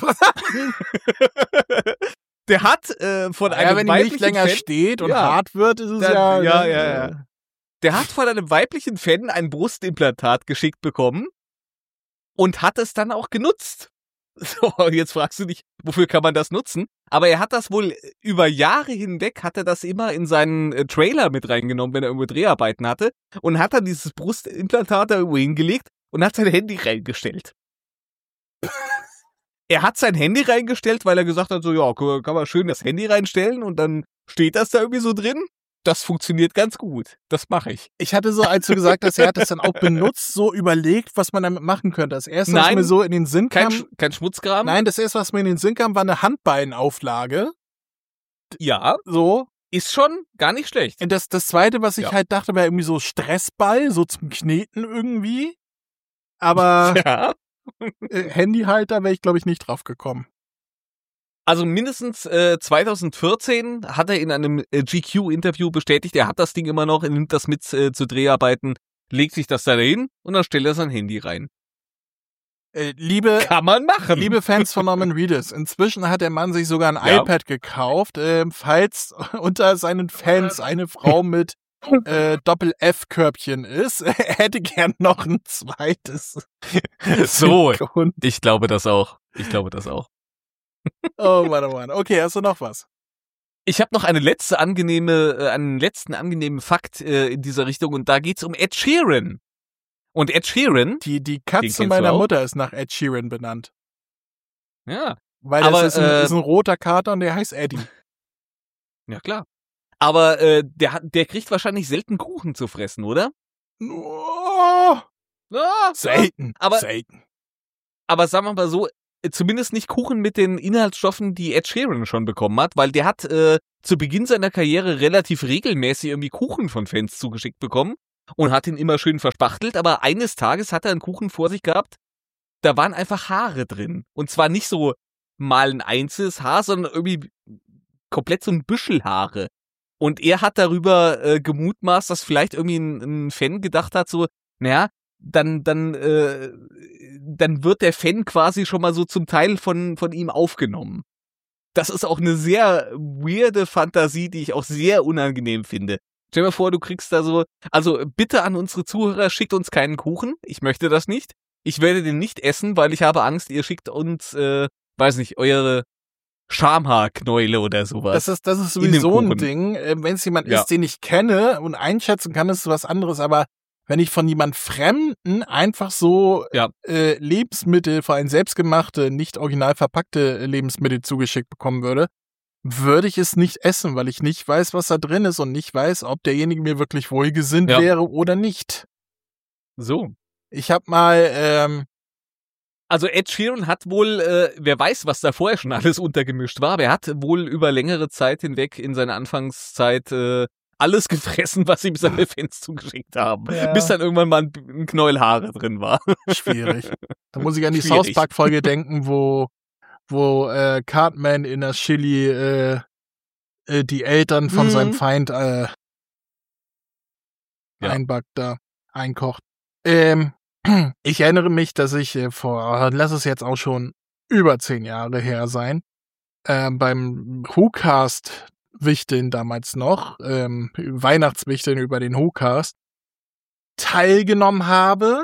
Der hat von einem wenn die Milch weiblichen länger Fan, steht und Ja. hart wird, ist es Dann- ja. ja. Der hat von einem weiblichen Fan ein Brustimplantat geschickt bekommen und hat es dann auch genutzt. So, jetzt fragst du dich, wofür kann man das nutzen? Aber er hat das wohl über Jahre hinweg, hat er das immer in seinen Trailer mit reingenommen, wenn er irgendwo Dreharbeiten hatte, und hat dann dieses Brustimplantat da irgendwo hingelegt und hat sein Handy reingestellt. Er hat sein Handy reingestellt, weil er gesagt hat, so, ja, kann man schön das Handy reinstellen und dann steht das da irgendwie so drin. Das funktioniert ganz gut. Das mache ich. Ich hatte so, als du gesagt hast, er hat das dann auch benutzt, so überlegt, was man damit machen könnte. Das erste, was Nein, mir so in den Sinn kam. Kein Schmutzkram? Nein, das erste, was mir in den Sinn kam, war eine Handballenauflage. Ja, So. ist schon gar nicht schlecht. Und das zweite, was ich Ja. halt dachte, war irgendwie so Stressball, so zum Kneten irgendwie. Aber Ja. Handyhalter wäre ich, glaube ich, nicht drauf gekommen. Also mindestens 2014 hat er in einem GQ-Interview bestätigt, er hat das Ding immer noch, er nimmt das mit zu Dreharbeiten, legt sich das da hin und dann stellt er sein Handy rein. Liebe Kann man machen. Fans von Norman Reedus, inzwischen hat der Mann sich sogar ein Ja. iPad gekauft, falls unter seinen Fans eine Frau mit Doppel-F-Körbchen ist. Er hätte gern noch ein zweites. So. Und, Ich glaube das auch. oh Mann. Okay, hast du noch was? Ich habe noch einen letzten angenehmen Fakt in dieser Richtung und da geht's um Ed Sheeran. Und Ed Sheeran, Die Den Katze kennst du meiner auch? Mutter ist nach Ed Sheeran benannt. ja, Weil Aber, das ist ein roter Kater und der heißt Eddie. Ja, klar. Aber der kriegt wahrscheinlich selten Kuchen zu fressen, oder? Oh, selten. Aber sagen wir mal so, zumindest nicht Kuchen mit den Inhaltsstoffen, die Ed Sheeran schon bekommen hat, weil der hat zu Beginn seiner Karriere relativ regelmäßig irgendwie Kuchen von Fans zugeschickt bekommen und hat ihn immer schön verspachtelt, aber eines Tages hat er einen Kuchen vor sich gehabt, da waren einfach Haare drin. Und zwar nicht so mal ein einzelnes Haar, sondern irgendwie komplett so ein Büschel Haare. Und er hat darüber gemutmaßt, dass vielleicht irgendwie ein Fan gedacht hat, so, naja, dann wird der Fan quasi schon mal so zum Teil von ihm aufgenommen. Das ist auch eine sehr weirde Fantasie, die ich auch sehr unangenehm finde. Stell dir mal vor, du kriegst da so, also bitte an unsere Zuhörer, schickt uns keinen Kuchen. Ich möchte das nicht. Ich werde den nicht essen, weil ich habe Angst, ihr schickt uns, weiß nicht, eure Schamhaarknäule oder sowas. Das ist sowieso ein Ding. Wenn es jemand ist, den ich kenne und einschätzen kann, ist es was anderes. Aber wenn ich von jemand Fremden einfach so Lebensmittel, vor allem selbstgemachte, nicht original verpackte Lebensmittel zugeschickt bekommen würde ich es nicht essen, weil ich nicht weiß, was da drin ist und nicht weiß, ob derjenige mir wirklich wohlgesinnt wäre oder nicht. So. Ich habe mal also Ed Sheeran hat wohl, wer weiß, was da vorher schon alles untergemischt war, aber er hat wohl über längere Zeit hinweg in seiner Anfangszeit alles gefressen, was ihm seine Fans zugeschickt haben. Ja. Bis dann irgendwann mal ein Knäuel Haare drin war. Schwierig. Da muss ich an die South Park-Folge denken, wo Cartman in der Chili die Eltern von seinem Feind einbackt, da einkocht. Ich erinnere mich, dass ich lass es jetzt auch schon über 10 Jahre her sein, beim WhoCast Wichteln damals noch, Weihnachtswichteln über den WhoCast, teilgenommen habe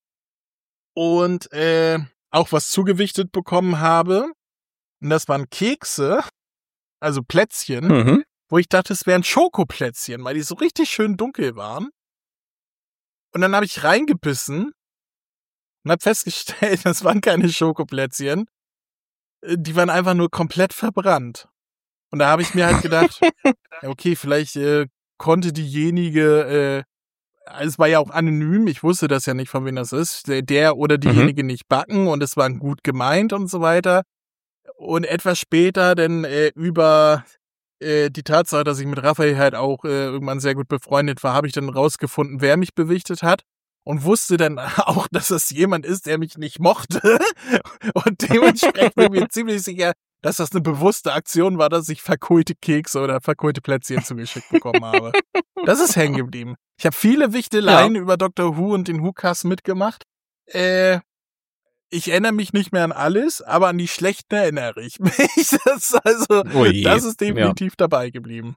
und auch was zugewichtet bekommen habe. Und das waren Kekse, also Plätzchen, wo ich dachte, es wären Schokoplätzchen, weil die so richtig schön dunkel waren. Und dann habe ich reingebissen und habe festgestellt, das waren keine Schokoplätzchen. Die waren einfach nur komplett verbrannt. Und da habe ich mir halt gedacht, okay, vielleicht konnte diejenige, es war ja auch anonym, ich wusste das ja nicht, von wem das ist, der oder diejenige nicht backen und es war gut gemeint und so weiter. Und etwas später dann über die Tatsache, dass ich mit Raphael halt auch irgendwann sehr gut befreundet war, habe ich dann rausgefunden, wer mich bewichtet hat. Und wusste dann auch, dass es jemand ist, der mich nicht mochte. Und dementsprechend bin ich mir ziemlich sicher, dass das eine bewusste Aktion war, dass ich verkohlte Kekse oder verkohlte Plätzchen zugeschickt bekommen habe. Das ist hängen geblieben. Ich habe viele Wichteleien über Dr. Who und den WhoCast mitgemacht. Ich erinnere mich nicht mehr an alles, aber an die schlechten erinnere ich mich. Das ist definitiv dabei geblieben.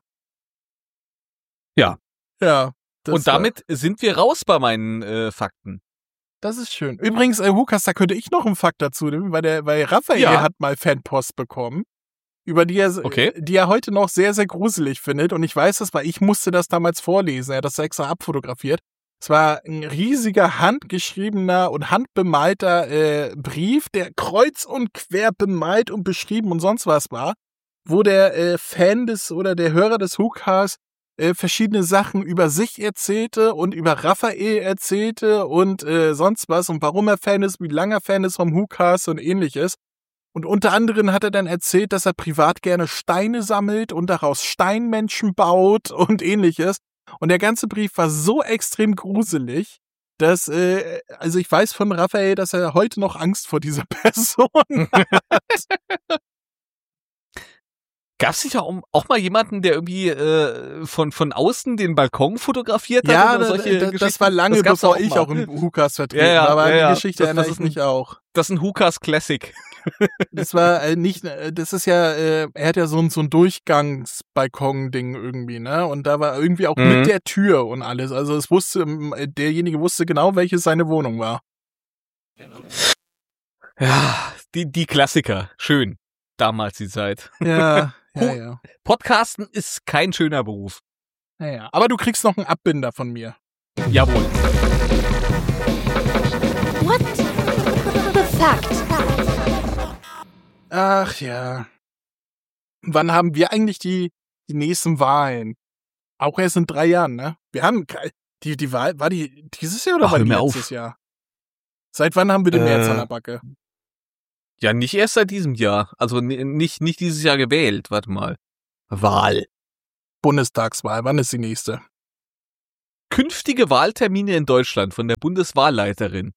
Ja. Ja. Und damit sind wir raus bei meinen Fakten. Das ist schön. Übrigens, WhoCast, da könnte ich noch einen Fakt dazu nehmen, weil Raphael hat mal Fanpost bekommen, über die er heute noch sehr, sehr gruselig findet. Und ich weiß das, weil ich musste das damals vorlesen. Er hat das extra abfotografiert. Es war ein riesiger handgeschriebener und handbemalter Brief, der kreuz und quer bemalt und beschrieben und sonst was war, wo der Fan der Hörer des WhoCast verschiedene Sachen über sich erzählte und über Raphael erzählte und sonst was und warum er Fan ist, wie lange er Fan ist vom WhoCast und ähnliches. Und unter anderem hat er dann erzählt, dass er privat gerne Steine sammelt und daraus Steinmenschen baut und ähnliches. Und der ganze Brief war so extrem gruselig, dass, also ich weiß von Raphael, dass er heute noch Angst vor dieser Person hat. Gab es nicht auch mal jemanden, der irgendwie von außen den Balkon fotografiert hat? Ja, oder solche das war lange, bevor ich auch im WhoCast vertreten war, aber die Geschichte erinnere ich mich auch. Das ist ein WhoCast Classic. Das war nicht, das ist ja, er hat ja so ein Durchgangsbalkon-Ding irgendwie, ne? Und da war irgendwie auch mit der Tür und alles. Also derjenige wusste genau, welche seine Wohnung war. Ja, die Klassiker. Schön. Damals die Zeit. Ja. Podcasten ist kein schöner Beruf. Ja. Aber du kriegst noch einen Abbinder von mir. Jawohl. What the fact? Ach ja. Wann haben wir eigentlich die die nächsten Wahlen. Auch erst in 3 Jahren, ne? Wir haben die Wahl, war die dieses Jahr oder Ach, war hör die mir letztes auf. Jahr? Seit wann haben wir den März an der Backe? Ja, nicht erst seit diesem Jahr. Also nicht dieses Jahr gewählt. Warte mal. Wahl. Bundestagswahl, wann ist die nächste? Künftige Wahltermine in Deutschland von der Bundeswahlleiterin.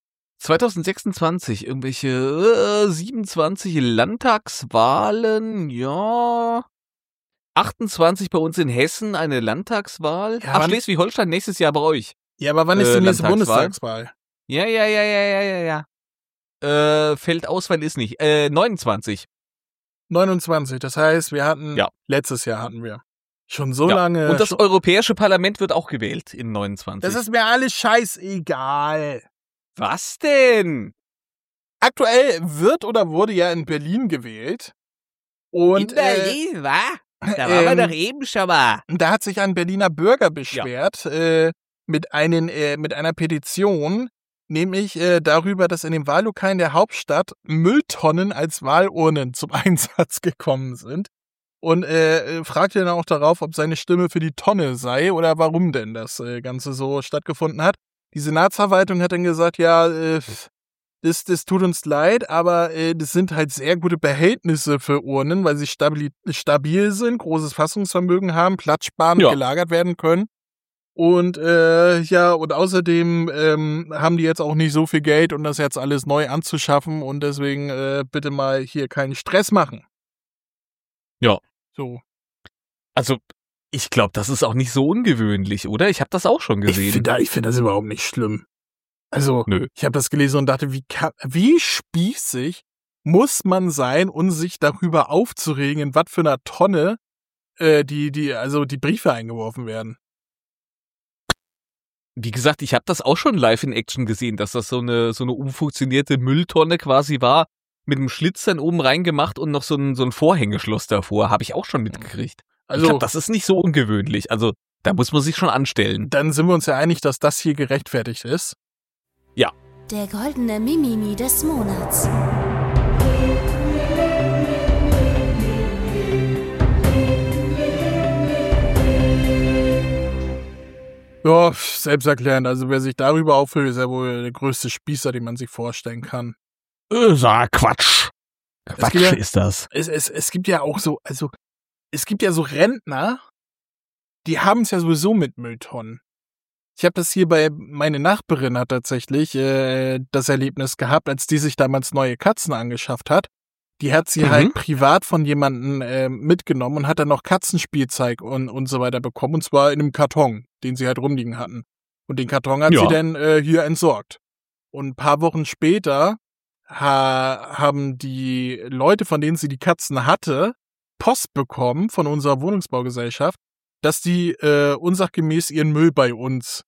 2026, irgendwelche 27 Landtagswahlen, ja. 28 bei uns in Hessen, eine Landtagswahl. Ja, Ach, wann- Schleswig-Holstein nächstes Jahr bei euch. Ja, aber wann ist die nächste Landtagswahl? Bundestagswahl? Ja. Feldauswahl ist nicht. 29. 29, das heißt, wir hatten, Ja. letztes Jahr hatten wir. Schon so Ja. lange. Und das schon, Europäische Parlament wird auch gewählt in 29. das ist mir alles scheißegal. Was denn? Aktuell wird oder wurde ja in Berlin gewählt. Und wa? Da waren wir doch eben schon mal. da hat sich ein Berliner Bürger beschwert mit einer Petition, nämlich darüber, dass in den Wahllokalen der Hauptstadt Mülltonnen als Wahlurnen zum Einsatz gekommen sind. Und fragte dann auch darauf, ob seine Stimme für die Tonne sei oder warum denn das Ganze so stattgefunden hat. Die Senatsverwaltung hat dann gesagt, ja, das tut uns leid, aber das sind halt sehr gute Behältnisse für Urnen, weil sie stabil sind, großes Fassungsvermögen haben, platzsparend gelagert werden können. Und und außerdem haben die jetzt auch nicht so viel Geld, um das jetzt alles neu anzuschaffen und deswegen bitte mal hier keinen Stress machen. Ja. So. Also, ich glaube, das ist auch nicht so ungewöhnlich, oder? Ich habe das auch schon Ich gesehen. finde das überhaupt nicht schlimm. Also, Nö. ich habe das gelesen und dachte, wie spießig muss man sein, um sich darüber aufzuregen, in was für einer Tonne die Briefe eingeworfen werden. Wie gesagt, ich habe das auch schon live in Action gesehen, dass das so eine umfunktionierte Mülltonne quasi war, mit einem Schlitz dann oben reingemacht und noch so ein Vorhängeschloss davor, habe ich auch schon mitgekriegt. Also, Ich glaube, das ist nicht so ungewöhnlich. Also, da muss man sich schon anstellen. dann sind wir uns ja einig, dass das hier gerechtfertigt ist. Der goldene Mimimi des Monats. Ja, selbsterklärend. Also wer sich darüber auffühlt, ist ja wohl der größte Spießer, den man sich vorstellen kann. Sag Quatsch. Quatsch gibt ja- ist das. Es gibt ja auch so, also es gibt ja so Rentner, die haben es ja sowieso mit Mülltonnen. Ich habe das hier meine Nachbarin hat tatsächlich das Erlebnis gehabt, als die sich damals neue Katzen angeschafft hat. Die hat sie halt privat von jemandem mitgenommen und hat dann noch Katzenspielzeug und so weiter bekommen. Und zwar in einem Karton, den sie halt rumliegen hatten. Und den Karton hat sie dann hier entsorgt. Und ein paar Wochen später haben die Leute, von denen sie die Katzen hatte, Post bekommen von unserer Wohnungsbaugesellschaft, dass die unsachgemäß ihren Müll bei uns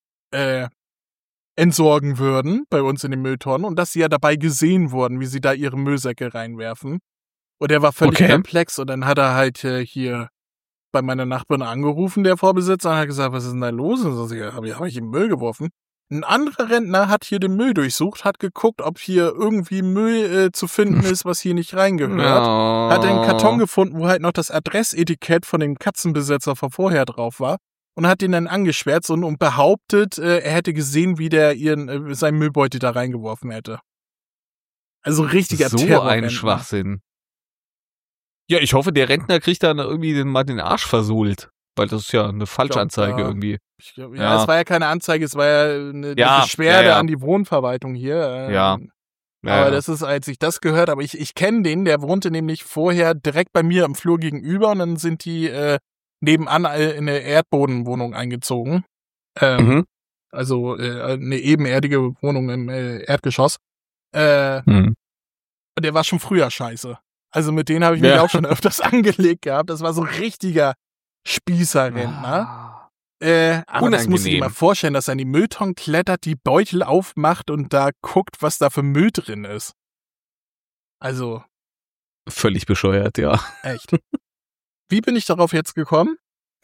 entsorgen würden, bei uns in den Mülltonnen, und dass sie ja dabei gesehen wurden, wie sie da ihre Müllsäcke reinwerfen. Und er war völlig perplex und dann hat er halt hier bei meiner Nachbarin angerufen, der Vorbesitzer, und hat gesagt, was ist denn da los? Und so, hab ich in den Müll geworfen. Ein anderer Rentner hat hier den Müll durchsucht, hat geguckt, ob hier irgendwie Müll zu finden ist, was hier nicht reingehört. Hat einen Karton gefunden, wo halt noch das Adressetikett von dem Katzenbesitzer von vorher drauf war. Und hat ihn dann angeschwärzt und behauptet, er hätte gesehen, wie der seinen Müllbeutel da reingeworfen hätte. Also richtiger So Terrorrentner. ein Schwachsinn. Ja, ich hoffe, der Rentner kriegt dann irgendwie mal den Arsch versohlt. Weil das ist ja eine Falschanzeige ja. irgendwie. Es war ja keine Anzeige, es war ja eine Beschwerde an die Wohnverwaltung hier. Aber das ist, als ich das gehört habe, ich kenne den, der wohnte nämlich vorher direkt bei mir im Flur gegenüber und dann sind die nebenan in eine Erdbodenwohnung eingezogen. Also eine ebenerdige Wohnung im Erdgeschoss. Und der war schon früher scheiße. Also mit denen habe ich mich auch schon öfters angelegt gehabt. Das war so ein richtiger Spießerrentner. Aber das muss ich dir mal vorstellen, dass er in die Mülltonnen klettert, die Beutel aufmacht und da guckt, was da für Müll drin ist. Also. Völlig bescheuert, ja. Echt. Wie bin ich darauf jetzt gekommen?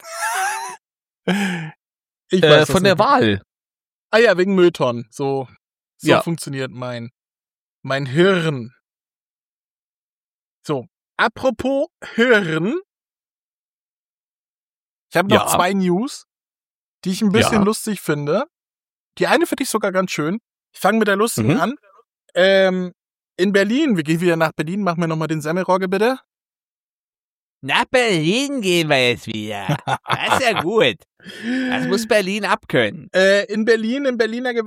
Ich weiß von der Wahl. Ah ja, wegen Mülltonnen. So funktioniert mein Hirn. So, apropos Hirn. Ich habe noch 2 News, die ich ein bisschen lustig finde. Die eine finde ich sogar ganz schön. Ich fange mit der lustigen an. In Berlin, wir gehen wieder nach Berlin, machen wir nochmal den Semmelrogge, bitte. Nach Berlin gehen wir jetzt wieder. Das ist ja gut. Das muss Berlin abkönnen. In Berlin, im Berliner